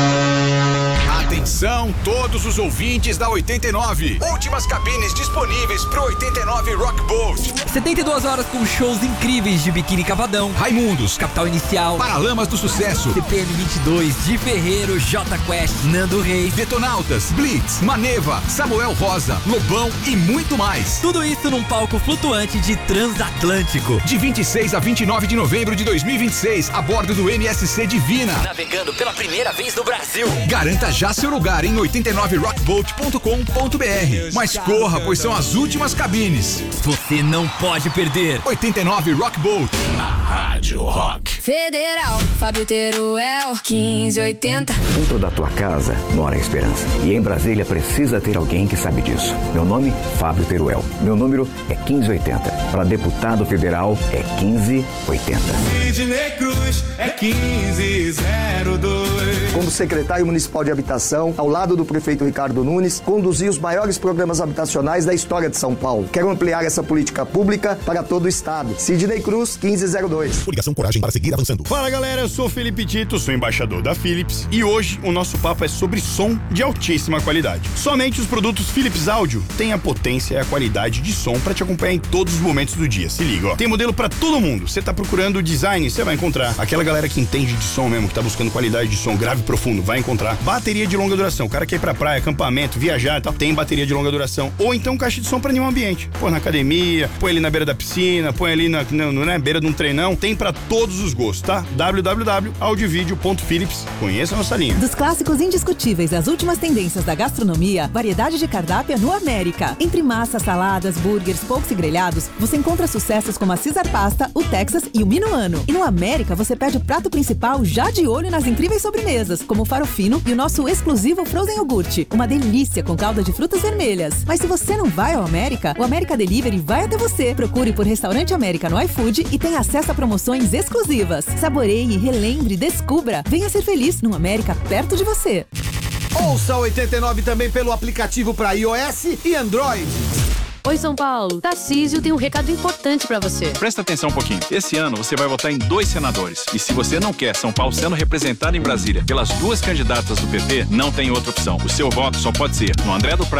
S20: Atenção, todos os ouvintes da oitenta e nove. Últimas cabines disponíveis pro oitenta e nove Rock Boat.
S21: setenta e duas horas com shows incríveis de Biquíni Cavadão,
S20: Raimundos,
S21: Capital Inicial,
S20: Paralamas do Sucesso,
S21: C P M vinte e dois, Di Ferreiro, J Quest, Nando Reis,
S20: Detonautas, Blitz, Maneva, Samuel Rosa, Lobão e muito mais.
S21: Tudo isso num palco flutuante de Transatlântico.
S20: De vinte e seis a vinte e nove de novembro de dois mil e vinte e seis, a bordo do M S C Divina.
S21: Navegando pela primeira vez no Brasil.
S20: Garanta já seu lugar em oitenta e nove rockboat ponto com ponto br. Mas corra, pois são as últimas cabines.
S21: Você não pode perder.
S20: oitenta e nove Rockboat, na Rádio Rock.
S22: Federal, Fábio Teruel, quinze oitenta.
S23: Dentro da tua casa mora a esperança. E em Brasília precisa ter alguém que sabe disso. Meu nome, Fábio Teruel. Meu número é quinze oitenta. Para deputado federal é quinze oitenta.
S24: Sidney Cruz é quinze zero dois.
S25: Como secretário municipal de habitação, ao lado do prefeito Ricardo Nunes, conduzi os maiores programas habitacionais da história de São Paulo. Quero ampliar essa política pública para todo o estado. Sidney Cruz, quinze zero dois.
S26: Ligação Coragem para seguir avançando. Fala galera, eu sou Felipe Tito, sou embaixador da Philips e hoje o nosso papo é sobre som de altíssima qualidade. Somente os produtos Philips Audio têm a potência e a qualidade de som para te acompanhar em todos os momentos do dia. Se liga, ó. Tem modelo para todo mundo. Você tá procurando design, você vai encontrar. Aquela galera que entende de som mesmo, que tá buscando qualidade de som grave e profundo, vai encontrar. Bateria de longa duração. O cara quer ir pra praia, acampamento, viajar e tal, tem bateria de longa duração. Ou então caixa de som pra nenhum ambiente. Põe na academia, põe ali na beira da piscina, põe ali na, na, na beira de um treinão. Tem pra todos os gostos, tá? w w w ponto audiovideo ponto philips. Conheça a nossa linha.
S27: Dos clássicos indiscutíveis às últimas tendências da gastronomia, variedade de cardápio no América. Entre massas, saladas, burgers, polks e grelhados, você encontra sucessos como a Caesar Pasta, o Texas e o Minuano. E no América você pede o prato principal já de olho nas incríveis sobremesas, como o farofino e o nosso exclusivo Frozen Yogurt, uma delícia com calda de frutas vermelhas. Mas se você não vai ao América, o América Delivery vai até você. Procure por Restaurante América no iFood e tenha acesso a promoções exclusivas. Saboreie, relembre, descubra. Venha ser feliz no América perto de você.
S4: Ouça o oitenta e nove também pelo aplicativo para iOS e Android.
S28: Oi, São Paulo. Tarcísio tem um recado importante pra você.
S29: Presta atenção um pouquinho. Esse ano você vai votar em dois senadores. E se você não quer São Paulo sendo representado em Brasília pelas duas candidatas do P T, não tem outra opção. O seu voto só pode ser no André do Prado